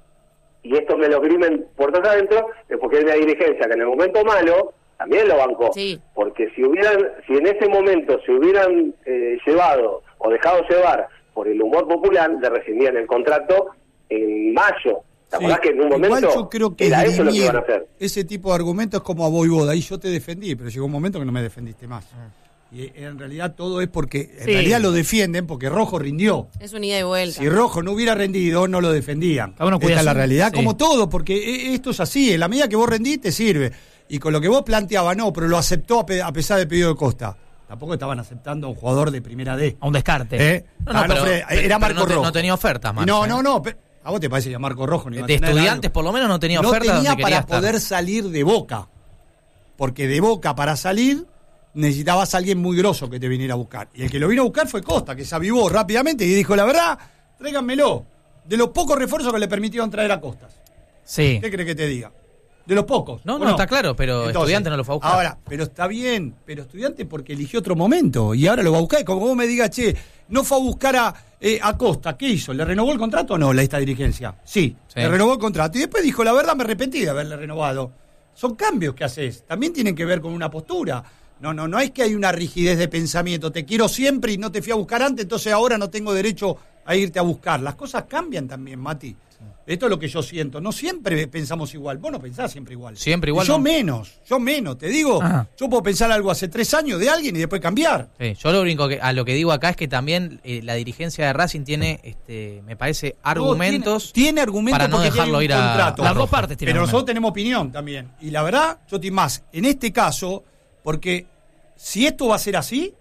y esto me lo grimen por todo adentro, es porque hay una dirigencia que en el momento malo también lo bancó. Sí. Porque si hubieran, si en ese momento se hubieran eh, llevado o dejado llevar por el humor popular, le rescindían el contrato en mayo. ¿Te acordás sí, que en un momento igual yo creo que era eso lo que iban a hacer? Ese tipo de argumentos es como a Voivoda, y yo te defendí, pero llegó un momento que no me defendiste más. Ah. Y en realidad todo es porque, en sí. realidad lo defienden porque Rojo rindió. Es un ida y vuelta. Si Rojo no hubiera rendido, no lo defendían. Cada uno Esta es la realidad, sí. como todo, porque esto es así, en la medida que vos rendís te sirve. y con lo que vos planteabas, no, pero lo aceptó a, pe- a pesar del pedido de Costa. Tampoco estaban aceptando a un jugador de primera D. A un descarte. ¿Eh? No, no, Ah, no, pero- Fred, pero- era pero Marco no te- Rojo. no tenía ofertas, Marx, No, ¿eh? no, no. pero- ¿A vos te parece que a Marco Rojo no iba a De tener Estudiantes algo? por lo menos no tenía No ofertas tenía donde quería para estar. poder salir de Boca. Porque de Boca para salir necesitabas a alguien muy grosso que te viniera a buscar. Y el que lo vino a buscar fue Costa, que se avivó rápidamente y dijo, la verdad, tráiganmelo. De los pocos refuerzos que le permitieron traer a Costas. Sí. ¿Qué cree que te diga? De los pocos. No, ¿o no, está claro, pero Estudiante no lo fue a buscar. Ahora, pero está bien, pero Estudiante porque eligió otro momento y ahora lo va a buscar. Y como vos me digas, che, no fue a buscar a, eh, a Costa, ¿qué hizo? ¿Le renovó el contrato o no la esta dirigencia? Sí, Sí. le renovó el contrato. Y después dijo, la verdad me arrepentí de haberle renovado. Son cambios que haces, también tienen que ver con una postura. No, no, no es que hay una rigidez de pensamiento. Te quiero siempre y no te fui a buscar antes, entonces ahora no tengo derecho a irte a buscar. Las cosas cambian también, Mati. Esto es lo que yo siento. No siempre pensamos igual. Vos no pensás siempre igual. Siempre igual, Y yo no. menos, yo menos. Te digo, Ajá. yo puedo pensar algo hace tres años de alguien y después cambiar. Sí, yo lo único que a lo que digo acá es que también eh, la dirigencia de Racing tiene, este, me parece, argumentos No, tiene, tiene argumentos para no porque dejarlo tiene ir un a- contrato. Las dos partes tienen Pero argumentos. nosotros tenemos opinión también. Y la verdad, yo estoy más en este caso, porque si esto va a ser así,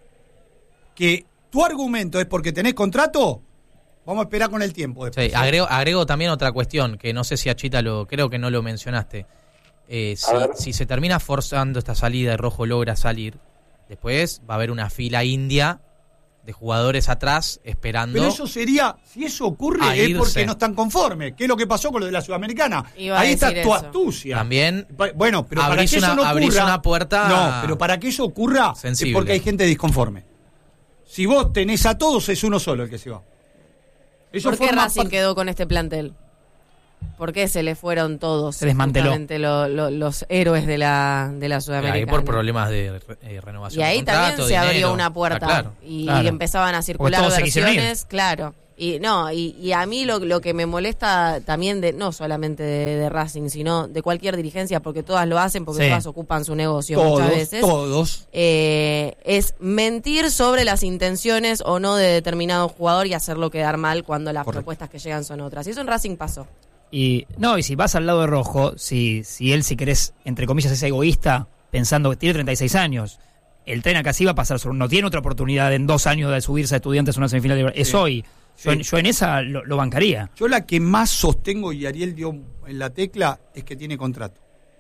que tu argumento es porque tenés contrato, vamos a esperar con el tiempo. Después. Sí, agrego, agrego también otra cuestión, que no sé si a Chita lo, creo que no lo mencionaste. Eh, si, A ver. si se termina forzando esta salida y Rojo logra salir, después va a haber una fila india de jugadores atrás esperando. Pero eso sería, si eso ocurre, A es irse. porque no están conformes. ¿Qué es lo que pasó con lo de la Sudamericana? Iba a Ahí está decir tu eso. astucia. También Pa- Bueno, pero para abrís que eso una- no ocurra. abrís una puerta No, pero para que eso ocurra sensible. es porque hay gente disconforme. Si vos tenés a todos, es uno solo el que se va. Eso ¿Por qué forma Racing parte- quedó con este plantel? ¿Por qué se le fueron todos? Se desmanteló. justamente lo- lo- los héroes de la, de la ahí Sudamericana. por problemas de re- eh, renovación Y ahí de contrato, también se dinero. abrió una puerta Ah, claro. y, Claro. y empezaban a circular todos se quisieron ir. versiones, claro. Y no, y, y a mí lo, lo que me molesta también de no solamente de, de Racing, sino de cualquier dirigencia, porque todas lo hacen, porque Sí. todas ocupan su negocio todos, muchas veces. todos. eh, es mentir sobre las intenciones o no de determinado jugador y hacerlo quedar mal cuando las Correcto. propuestas que llegan son otras. Y eso en Racing pasó. Y no, y si vas al lado de Rojo, si, si él, si querés, entre comillas, es egoísta, pensando que tiene treinta y seis años, el tren acá sí va a pasar, sobre- no tiene otra oportunidad en dos años de subirse a Estudiantes a una semifinal de es Sí. hoy. Yo, Sí. en, yo en esa lo, lo bancaría. Yo la que más sostengo, y Ariel dio en la tecla, es que tiene contrato.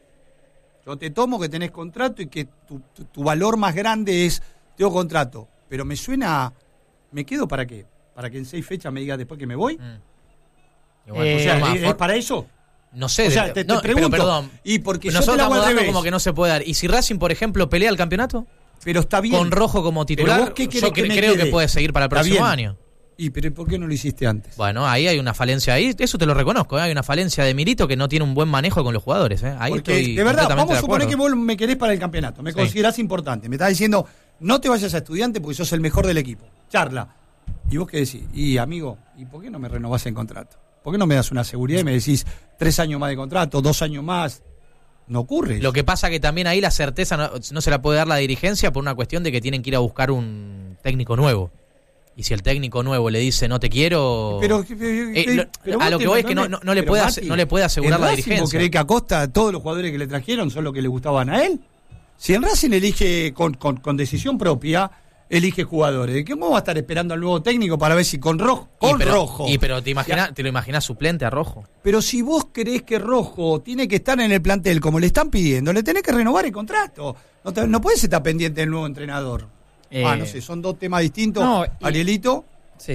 Yo te tomo que tenés contrato y que tu, tu- tu valor más grande es, tengo contrato. Pero me suena, ¿me quedo para qué? ¿Para que en seis fechas me digas después que me voy? Mm. Y bueno, Eh, O sea, forma- ¿es, for- es para eso? No sé, O sea, de- te- te no, pregunto, pero perdón. y porque yo nosotros te la hago estamos al dando revés. como que no se puede dar. ¿Y si Racing, por ejemplo, pelea el campeonato? Pero está bien. Con Rojo como titular, Pero vos, ¿qué querés yo que cre- me creo quede? que puede seguir para el Está próximo bien. año. ¿Y pero por qué no lo hiciste antes? Bueno, ahí hay una falencia ahí, eso te lo reconozco, ¿eh? Hay una falencia de Milito que no tiene un buen manejo con los jugadores, ¿eh? Ahí Porque, estoy de verdad, completamente vamos a de suponer que acuerdo. vos me querés para el campeonato, me Sí. considerás importante, me estás diciendo, no te vayas a Estudiante porque sos el mejor del equipo. Charla. ¿Y vos qué decís? Y amigo, ¿y por qué no me renovás el contrato? ¿Por qué no me das una seguridad y me decís tres años más de contrato, dos años más? No ocurre. Lo que pasa que también ahí la certeza no, no se la puede dar la dirigencia por una cuestión de que tienen que ir a buscar un técnico nuevo. Y si el técnico nuevo le dice no te quiero... Pero, Eh, pero lo- vos a lo te que voy es que no, entendés. no, no le Pero, puede, Mati, ase- no le puede asegurar ¿en la Racing dirigencia. ¿Vos creés que Acosta, todos los jugadores que le trajeron son los que le gustaban a él? Si en Racing elige con, con, con decisión propia, elige jugadores. ¿Cómo va a estar esperando al nuevo técnico para ver si con Rojo? Con y pero, Rojo. Y pero te, imagina, te lo imaginas suplente a Rojo. Pero si vos creés que Rojo tiene que estar en el plantel como le están pidiendo, le tenés que renovar el contrato. No, te- no puedes estar pendiente del nuevo entrenador. Eh, ah, no sé, son dos temas distintos. no, y- Arielito. Sí.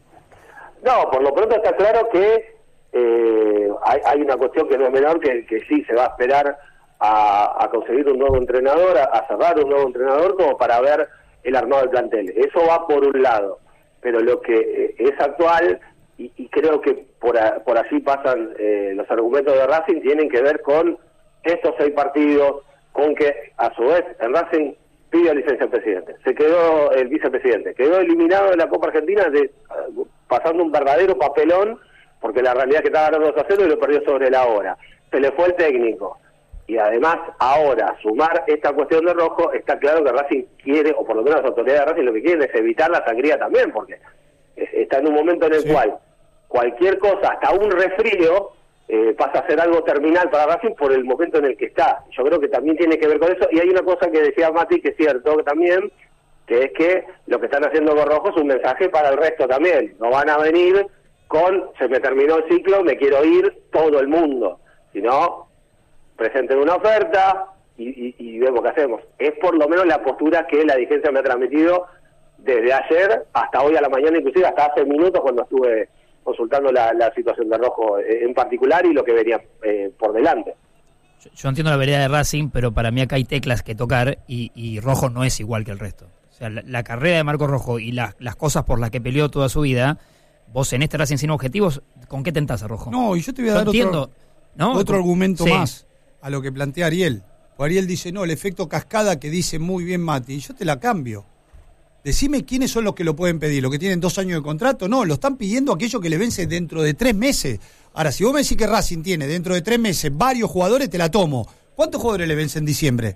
No, por lo pronto está claro que eh, hay, hay una cuestión que no es menor, que, que sí se va a esperar a, a conseguir un nuevo entrenador, a, a cerrar un nuevo entrenador como para ver el armado del plantel. Eso va por un lado, pero lo que eh, es actual, y, y creo que por, a- por allí pasan eh, los argumentos de Racing, tienen que ver con estos seis partidos, con que a su vez en Racing pidió licencia al presidente, se quedó el vicepresidente, quedó eliminado de la Copa Argentina de, eh, pasando un verdadero papelón, porque la realidad es que estaba ganando dos a cero y lo perdió sobre la hora, se le fue el técnico, y además ahora sumar esta cuestión de Rojo, está claro que Racing quiere, o por lo menos las autoridades de Racing lo que quieren es evitar la sangría también, porque es- está en un momento en el Sí. cual cualquier cosa, hasta un resfrío, eh, pasa a ser algo terminal para Racing por el momento en el que está. Yo creo que también tiene que ver con eso, y hay una cosa que decía Mati que es cierto que también, que es que lo que están haciendo con Rojo es un mensaje para el resto también. No van a venir con, se me terminó el ciclo, me quiero ir todo el mundo, sino presenten una oferta y, y, y vemos qué hacemos. Es por lo menos la postura que la dirigencia me ha transmitido desde ayer hasta hoy a la mañana, inclusive hasta hace minutos cuando estuve consultando la, la situación de Rojo en particular y lo que venía eh, por delante. Yo, yo entiendo la vereda de Racing, pero para mí acá hay teclas que tocar y, y Rojo no es igual que el resto. O sea, la, la carrera de Marcos Rojo y la, las cosas por las que peleó toda su vida, vos en este Racing sin objetivos, ¿con qué tentás a Rojo? No, y yo te voy a yo dar entiendo, otro, ¿no? otro argumento sí. más a lo que plantea Ariel. O Ariel dice, no, el efecto cascada que dice muy bien Mati, y yo te la cambio. Decime quiénes son los que lo pueden pedir, los que tienen dos años de contrato. No, lo están pidiendo aquellos que le vence dentro de tres meses. Ahora, si vos me decís que Racing tiene dentro de tres meses varios jugadores, te la tomo. ¿Cuántos jugadores le vencen en diciembre?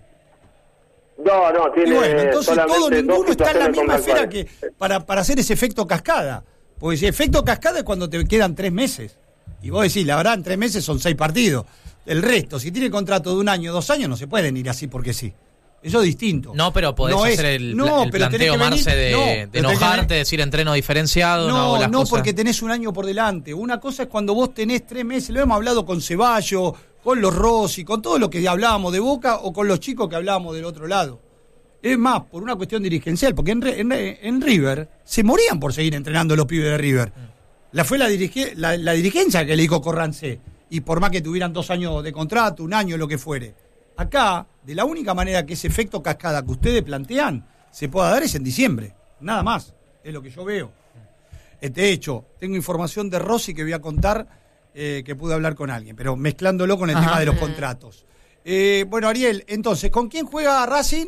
No, no, tiene Y bueno, entonces todo, solamente dos ninguno está en la situaciones misma esfera contractuales. que para, para hacer ese efecto cascada. Porque si efecto cascada es cuando te quedan tres meses. Y vos decís, la verdad, en tres meses son seis partidos. El resto, si tiene contrato de un año, dos años, no se pueden ir así porque sí. Eso es distinto. No, pero podés No es- hacer el, no, el pero tenés planteo, que venir- Marce, de, no, de pero tenés que enojarte, venir- decir entreno diferenciado, no, No, las no, cosas. porque tenés un año por delante. Una cosa es cuando vos tenés tres meses, lo hemos hablado con Ceballos, con los Rossi, con todo lo que hablábamos de Boca o con los chicos que hablábamos del otro lado. Es más, por una cuestión dirigencial, porque en, Re- en, en River se morían por seguir entrenando los pibes de River. La fue la, dirige, la, la dirigencia que le dijo Corrancé, y por más que tuvieran dos años de contrato, un año, lo que fuere. Acá, de la única manera que ese efecto cascada que ustedes plantean se pueda dar es en diciembre. Nada más. Es lo que yo veo. Eh, De hecho, tengo información de Rossi que voy a contar eh, que pude hablar con alguien, pero mezclándolo con el Ajá. tema de los contratos. Eh, bueno, Ariel, entonces, ¿con quién juega Racing?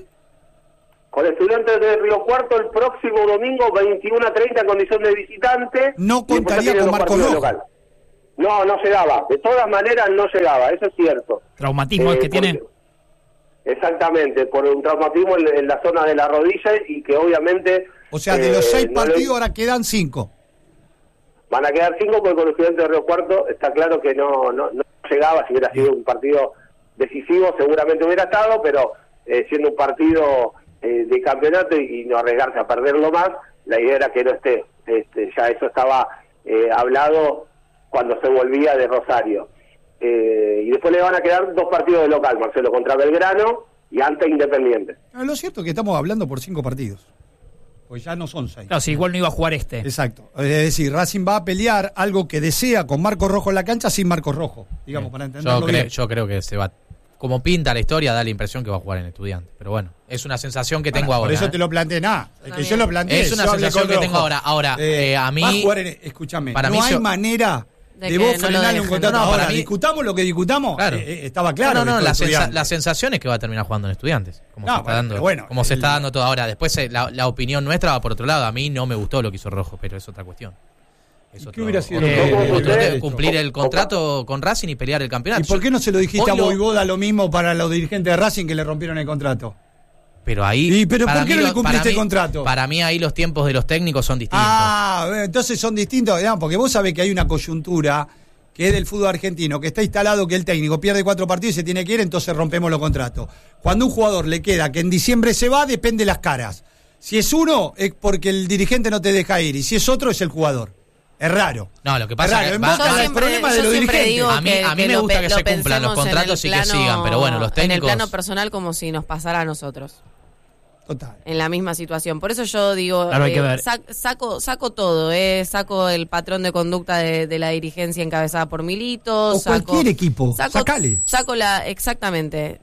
Con Estudiantes de Río Cuarto el próximo domingo veintiuno a treinta en condición de visitante. No Y después contaría tiene con dos Marcos partidos Rojo. local. No, no llegaba. De todas maneras no llegaba, eso es cierto. Traumatismo Eh, es que porque- tiene. Exactamente, por un traumatismo en, en la zona de la rodilla y que obviamente... O sea, de los eh, seis no partidos le- ahora quedan cinco. Van a quedar cinco porque con Estudiantes de Río Cuarto está claro que no, no, no llegaba. Si hubiera sido un partido decisivo seguramente hubiera estado, pero eh, siendo un partido eh, de campeonato y, y no arriesgarse a perderlo más, la idea era que no esté. Este, ya eso estaba eh, hablado cuando se volvía de Rosario. Eh, y después le van a quedar dos partidos de local, Marcelo, contra Belgrano y ante Independiente. No, lo cierto es que estamos hablando por cinco partidos. Pues ya no son seis. Claro, si igual no iba a jugar este. Exacto. Es decir, Racing va a pelear algo que desea con Marcos Rojo en la cancha sin Marcos Rojo, digamos, para entenderlo yo, bien. creo, yo creo que se va. Como pinta la historia, da la impresión que va a jugar en Estudiante. Pero bueno, es una sensación que tengo Bueno, ahora. Por eso ¿eh? te lo planteé, nada. Es que También. yo lo planteé. Es una yo hablé sensación con que Rojo. tengo ahora. Ahora, eh, a mí- Va a jugar en, escúchame, Para no mí hay yo- manera De de, que vos no lo frenarle un dejen. contrato. No, no, para ahora, mí- discutamos lo que discutamos. Claro. eh, eh, estaba claro. No, no, no, que la, esto es sensa- estudiante. la sensación es que va a terminar jugando en Estudiantes. Como No, se está bueno, dando, pero bueno, como se el- está dando todo ahora. Después eh, la, la opinión nuestra va por otro lado. A mí no me gustó lo que hizo Rojo, pero es otra cuestión. Es ¿Y otro- qué hubiera sido otro- lo que- otro- ¿Cómo usted- de cumplir el contrato con Racing y pelear el campeonato. ¿Y por qué no se lo dijiste Hoy a lo- Boivoda lo mismo para los dirigentes de Racing que le rompieron el contrato? Pero ahí. ¿Y pero para por qué mí no le lo- cumpliste para el mí- contrato? Para mí ahí los tiempos de los técnicos son distintos. Ah, eh, entonces son distintos, digamos, porque vos sabés que hay una coyuntura que es del fútbol argentino, que está instalado que el técnico pierde cuatro partidos y se tiene que ir, entonces rompemos los contratos. Cuando un jugador le queda que en diciembre se va, depende de las caras. Si es uno, es porque el dirigente no te deja ir, y si es otro, es el jugador. Es raro. No, lo que Es pasa raro. es que En va- Boca va- el siempre- problema de yo los siempre dirigentes. digo A mí- a mí me lo gusta pe- que lo se cumplan los pensemos en contratos el y que sigan, pero bueno, los En el técnicos- plano personal como si nos pasara a nosotros. Total. En la misma situación. Por eso yo digo, Claro, hay que ver. sac- saco, saco todo, eh, saco el patrón de conducta de, de la dirigencia encabezada por Milito. O saco, cualquier equipo, saco, sacale. Saco la, exactamente.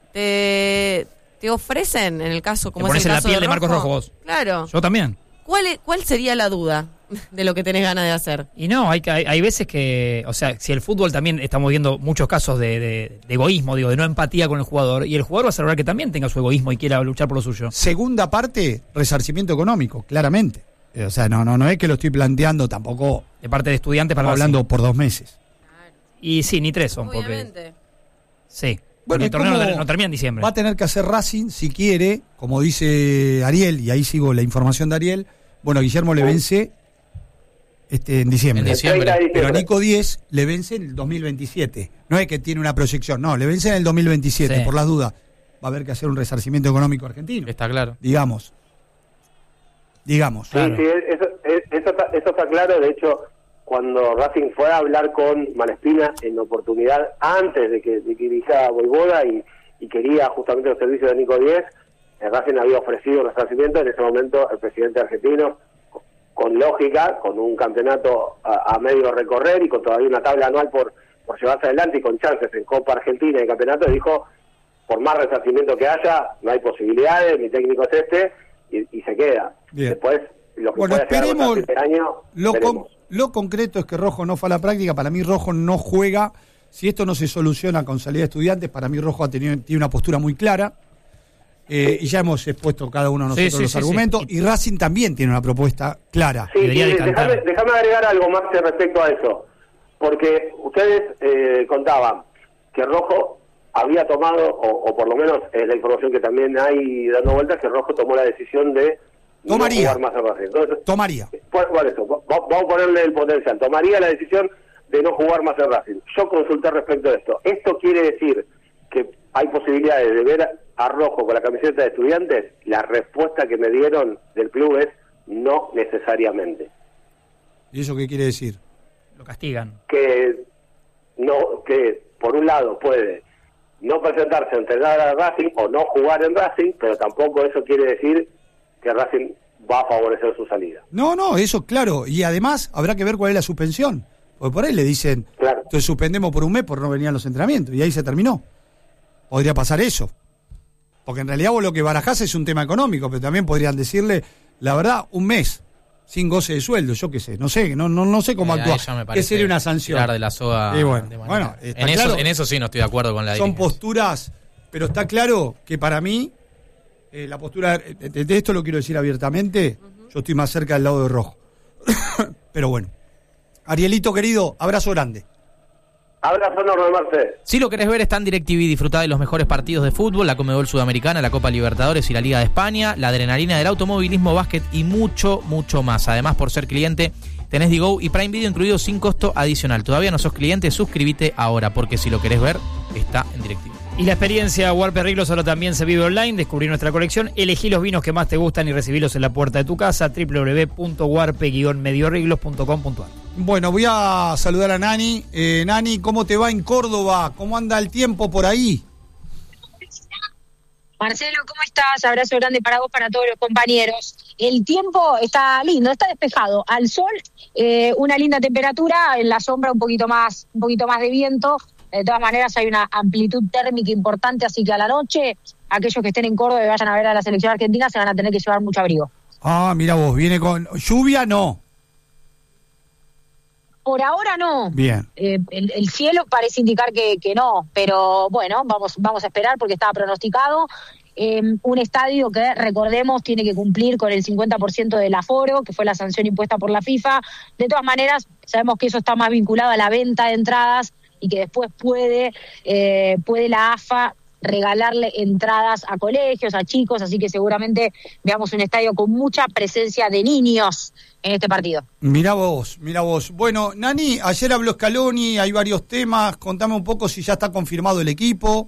Te, te ofrecen, en el caso, como Te es pones el en la caso piel de Marcos Rojo vos. Claro. Yo también. ¿Cuál, es- ¿Cuál sería la duda de lo que tenés ganas de hacer? Y no, hay, que- hay, hay veces que, o sea, si el fútbol también estamos viendo muchos casos de, de- de egoísmo, digo, de no empatía con el jugador, y el jugador va a celebrar que también tenga su egoísmo y quiera luchar por lo suyo. Segunda parte, resarcimiento económico, claramente. Eh, O sea, no, no, no es que lo estoy planteando tampoco, De parte de estudiantes para estamos hablando por dos meses. Racing. Y sí, ni tres son, porque. Obviamente. Sí. Bueno, Porque el torneo ¿cómo no, no termina en diciembre. Va a tener que hacer Racing, si quiere, como dice Ariel, y ahí sigo la información de Ariel. Bueno, Guillermo le vence este, en diciembre. En diciembre. Pero a Nico Diez le vence en el dos mil veintisiete. No es que tiene una proyección, no, le vence en el dos mil veintisiete, Sí. por las dudas. Va a haber que hacer un resarcimiento económico argentino. Está claro. Digamos. Digamos. Sí, Claro. sí, eso, eso, está, eso está claro. De hecho, cuando Racing fue a hablar con Malespina en oportunidad, antes de que, de que dirija Voivoda y, y quería justamente los servicios de Nico Diez, el Racing había ofrecido un resarcimiento. En ese momento el presidente argentino, con lógica, con un campeonato a, a medio recorrer y con todavía una tabla anual por, por llevarse adelante y con chances en Copa Argentina y campeonato, dijo, por más resarcimiento que haya, no hay posibilidades, mi técnico es este, y, y se queda. Bien. Después, lo que Bueno, puede llegar a esperemos. pasar este año, Lo, con- veremos. lo concreto es que Rojo no fue a la práctica. Para mí Rojo no juega. Si esto no se soluciona con salida de estudiantes, para mí Rojo ha tenido, tiene una postura muy clara. Eh, y ya hemos expuesto cada uno de nosotros Sí, sí, los sí, argumentos. sí. Y Racing también tiene una propuesta clara. Sí, Debería sí, decantar. déjame, déjame agregar algo más respecto a eso, porque ustedes eh, contaban que Rojo había tomado, o, o por lo menos es la información que también hay dando vueltas, que Rojo tomó la decisión de no Tomaría. jugar más a Racing. Entonces, Tomaría. ¿cuál, cuál es eso? Va- Vamos a ponerle el potencial. Tomaría la decisión de no jugar más en Racing. Yo consulté respecto de esto. ¿Esto quiere decir que hay posibilidades de ver a Rojo con la camiseta de Estudiantes? La respuesta que me dieron del club es no necesariamente. ¿Y eso qué quiere decir? Lo castigan. Que no, que por un lado puede no presentarse a entrenar a Racing o no jugar en Racing, pero tampoco eso quiere decir que Racing va a favorecer su salida. No, no, eso claro. Y además habrá que ver cuál es la suspensión. Porque por ahí le dicen, Claro. entonces suspendemos por un mes por no venir a los entrenamientos. Y ahí se terminó. Podría pasar eso. Porque en realidad vos lo que barajás es un tema económico, pero también podrían decirle, la verdad, un mes sin goce de sueldo, yo qué sé, no sé, no no no sé cómo Eh, actúa. ahí ya me ¿Qué parece sería una sanción? tirar de la soga Y bueno, de manera- bueno, está en, eso, claro. en eso sí no estoy de acuerdo con la Son dirigencia. posturas, pero está claro que para mí, eh, la postura, de, de esto lo quiero decir abiertamente, yo estoy más cerca del lado de Rojo. Pero bueno. Arielito querido, abrazo grande. Abrazo enorme, Marce. Si lo querés ver, está en DirecTV. Disfrutá de los mejores partidos de fútbol, la Conmebol Sudamericana, la Copa Libertadores y la Liga de España, la adrenalina del automovilismo, básquet y mucho, mucho más. Además, por ser cliente, tenés Digo y Prime Video incluido sin costo adicional. Todavía no sos cliente, suscríbete ahora, porque si lo querés ver, está en DirecTV. Y la experiencia Warpe Riglos ahora también se vive online. Descubrí nuestra colección, elegí los vinos que más te gustan y recibirlos en la puerta de tu casa. doble u doble u doble u punto warpe guion medio riglos punto com punto a r. Bueno, voy a saludar a Nani. Eh, Nani, ¿cómo te va en Córdoba? ¿Cómo anda el tiempo por ahí? Marcelo, ¿cómo estás? Abrazo grande para vos, para todos los compañeros. El tiempo está lindo, está despejado. Al sol, eh, una linda temperatura, en la sombra un poquito más, un poquito más de viento. De todas maneras hay una amplitud térmica importante, así que a la noche, aquellos que estén en Córdoba y vayan a ver a la selección argentina se van a tener que llevar mucho abrigo. Ah, mira vos, viene con lluvia, no. Por ahora no. Bien. Eh, el, el cielo parece indicar que, que no, pero bueno, vamos, vamos a esperar porque estaba pronosticado. Eh, un estadio que, recordemos, tiene que cumplir con el cincuenta por ciento del aforo, que fue la sanción impuesta por la FIFA. De todas maneras, sabemos que eso está más vinculado a la venta de entradas y que después puede, eh, puede la A F A regalarle entradas a colegios, a chicos, así que seguramente veamos un estadio con mucha presencia de niños en este partido. Mira vos, mira vos. Bueno, Nani, ayer habló Scaloni, hay varios temas. Contame un poco si ya está confirmado el equipo.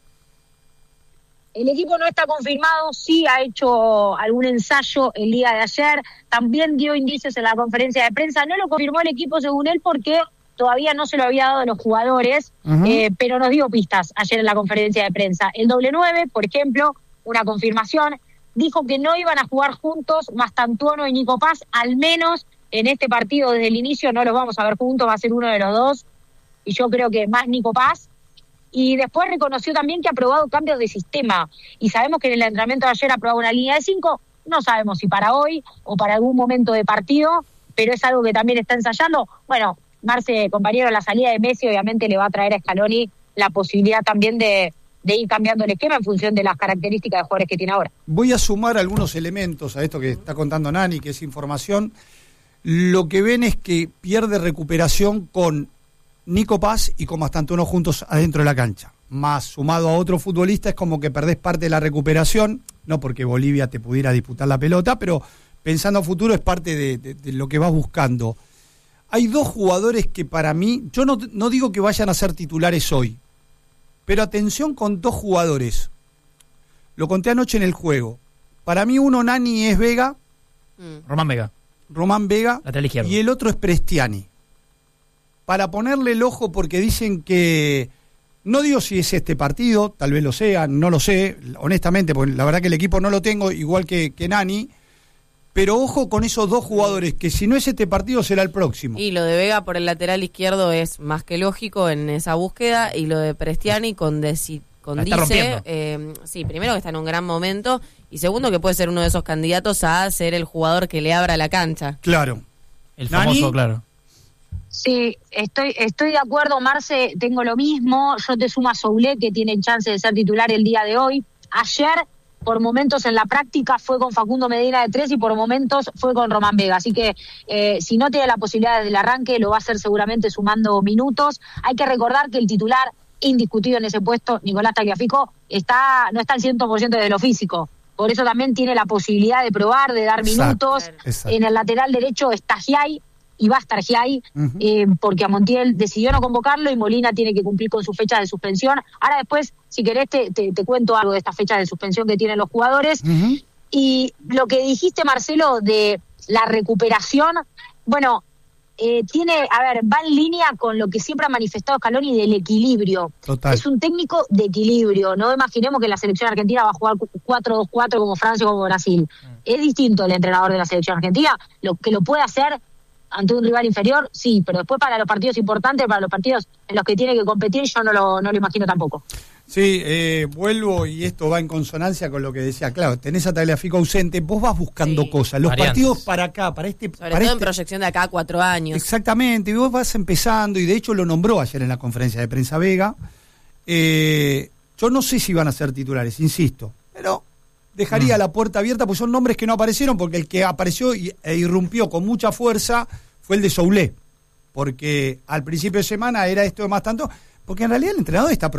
El equipo no está confirmado, sí ha hecho algún ensayo el día de ayer, también dio indicios en la conferencia de prensa, no lo confirmó el equipo según él porque todavía no se lo había dado a los jugadores, Uh-huh. eh, pero nos dio pistas ayer en la conferencia de prensa. El doble nueve, por ejemplo, una confirmación, dijo que no iban a jugar juntos Mastantuono y Nico Paz, al menos en este partido desde el inicio no los vamos a ver juntos, va a ser uno de los dos, y yo creo que más Nico Paz. Y después reconoció también que ha probado cambios de sistema, y sabemos que en el entrenamiento de ayer ha probado una línea de cinco, no sabemos si para hoy o para algún momento de partido, pero es algo que también está ensayando. Bueno, Marce, compañero, la salida de Messi obviamente le va a traer a Scaloni la posibilidad también de, de ir cambiando el esquema en función de las características de jugadores que tiene ahora. Voy a sumar algunos elementos a esto que está contando Nani, que es información. Lo que ven es que pierde recuperación con Nico Paz y con Mastantuono juntos adentro de la cancha. Más sumado a otro futbolista es como que perdés parte de la recuperación, no porque Bolivia te pudiera disputar la pelota, pero pensando a futuro es parte de, de, de lo que vas buscando. Hay dos jugadores que para mí, yo no, no digo que vayan a ser titulares hoy, pero atención con dos jugadores. Lo conté anoche en el juego. Para mí uno, Nani, es Vega. Mm. Román Vega. Román Vega. Lateral izquierdo. Y el otro es Prestiani. Para ponerle el ojo, porque dicen que... No digo si es este partido, tal vez lo sea, no lo sé, honestamente, porque la verdad que el equipo no lo tengo, igual que, que Nani. Pero ojo con esos dos jugadores, que si no es este partido será el próximo. Y lo de Vega por el lateral izquierdo es más que lógico en esa búsqueda, y lo de Prestiani con, Desi, con Dice, eh, sí, primero que está en un gran momento, y segundo que puede ser uno de esos candidatos a ser el jugador que le abra la cancha. Claro. El famoso, ¿Nani? claro. Sí, estoy estoy de acuerdo, Marce, tengo lo mismo. Yo te sumo a Soulé, que tiene chance de ser titular el día de hoy. Ayer, por momentos en la práctica, fue con Facundo Medina de tres y por momentos fue con Román Vega. Así que eh, si no tiene la posibilidad del arranque, lo va a hacer seguramente sumando minutos. Hay que recordar que el titular indiscutido en ese puesto, Nicolás Tagliafico, está no está al cien por ciento de lo físico. Por eso también tiene la posibilidad de probar, de dar Exacto, minutos. exacto. En el lateral derecho está Giai, y va a estar Giai, Uh-huh. eh, porque a Montiel decidió no convocarlo y Molina tiene que cumplir con su fecha de suspensión. Ahora después, si querés, te, te, te cuento algo de esta fecha de suspensión que tienen los jugadores. Uh-huh. Y lo que dijiste, Marcelo, de la recuperación, bueno, eh, tiene, a ver, va en línea con lo que siempre ha manifestado Scaloni del equilibrio. Total. Es un técnico de equilibrio. No imaginemos que la selección argentina va a jugar cuatro dos cuatro como Francia o como Brasil. Mm. Es distinto el entrenador de la selección argentina, lo que lo puede hacer ante un rival inferior, sí, pero después para los partidos importantes, para los partidos en los que tiene que competir, yo no lo, no lo imagino tampoco. Sí, eh, vuelvo y esto va en consonancia con lo que decía, claro, tenés a Tagliafico ausente, vos vas buscando Sí. cosas, los Variantes. partidos para acá, para este... Sobre para todo este, en proyección de acá a cuatro años. Exactamente, y vos vas empezando, y de hecho lo nombró ayer en la conferencia de prensa Vega. Eh, yo no sé si van a ser titulares, insisto, pero dejaría mm. la puerta abierta, pues son nombres que no aparecieron, porque el que apareció y, e irrumpió con mucha fuerza fue el de Soulé, porque al principio de semana era esto de más tanto, porque en realidad el entrenador está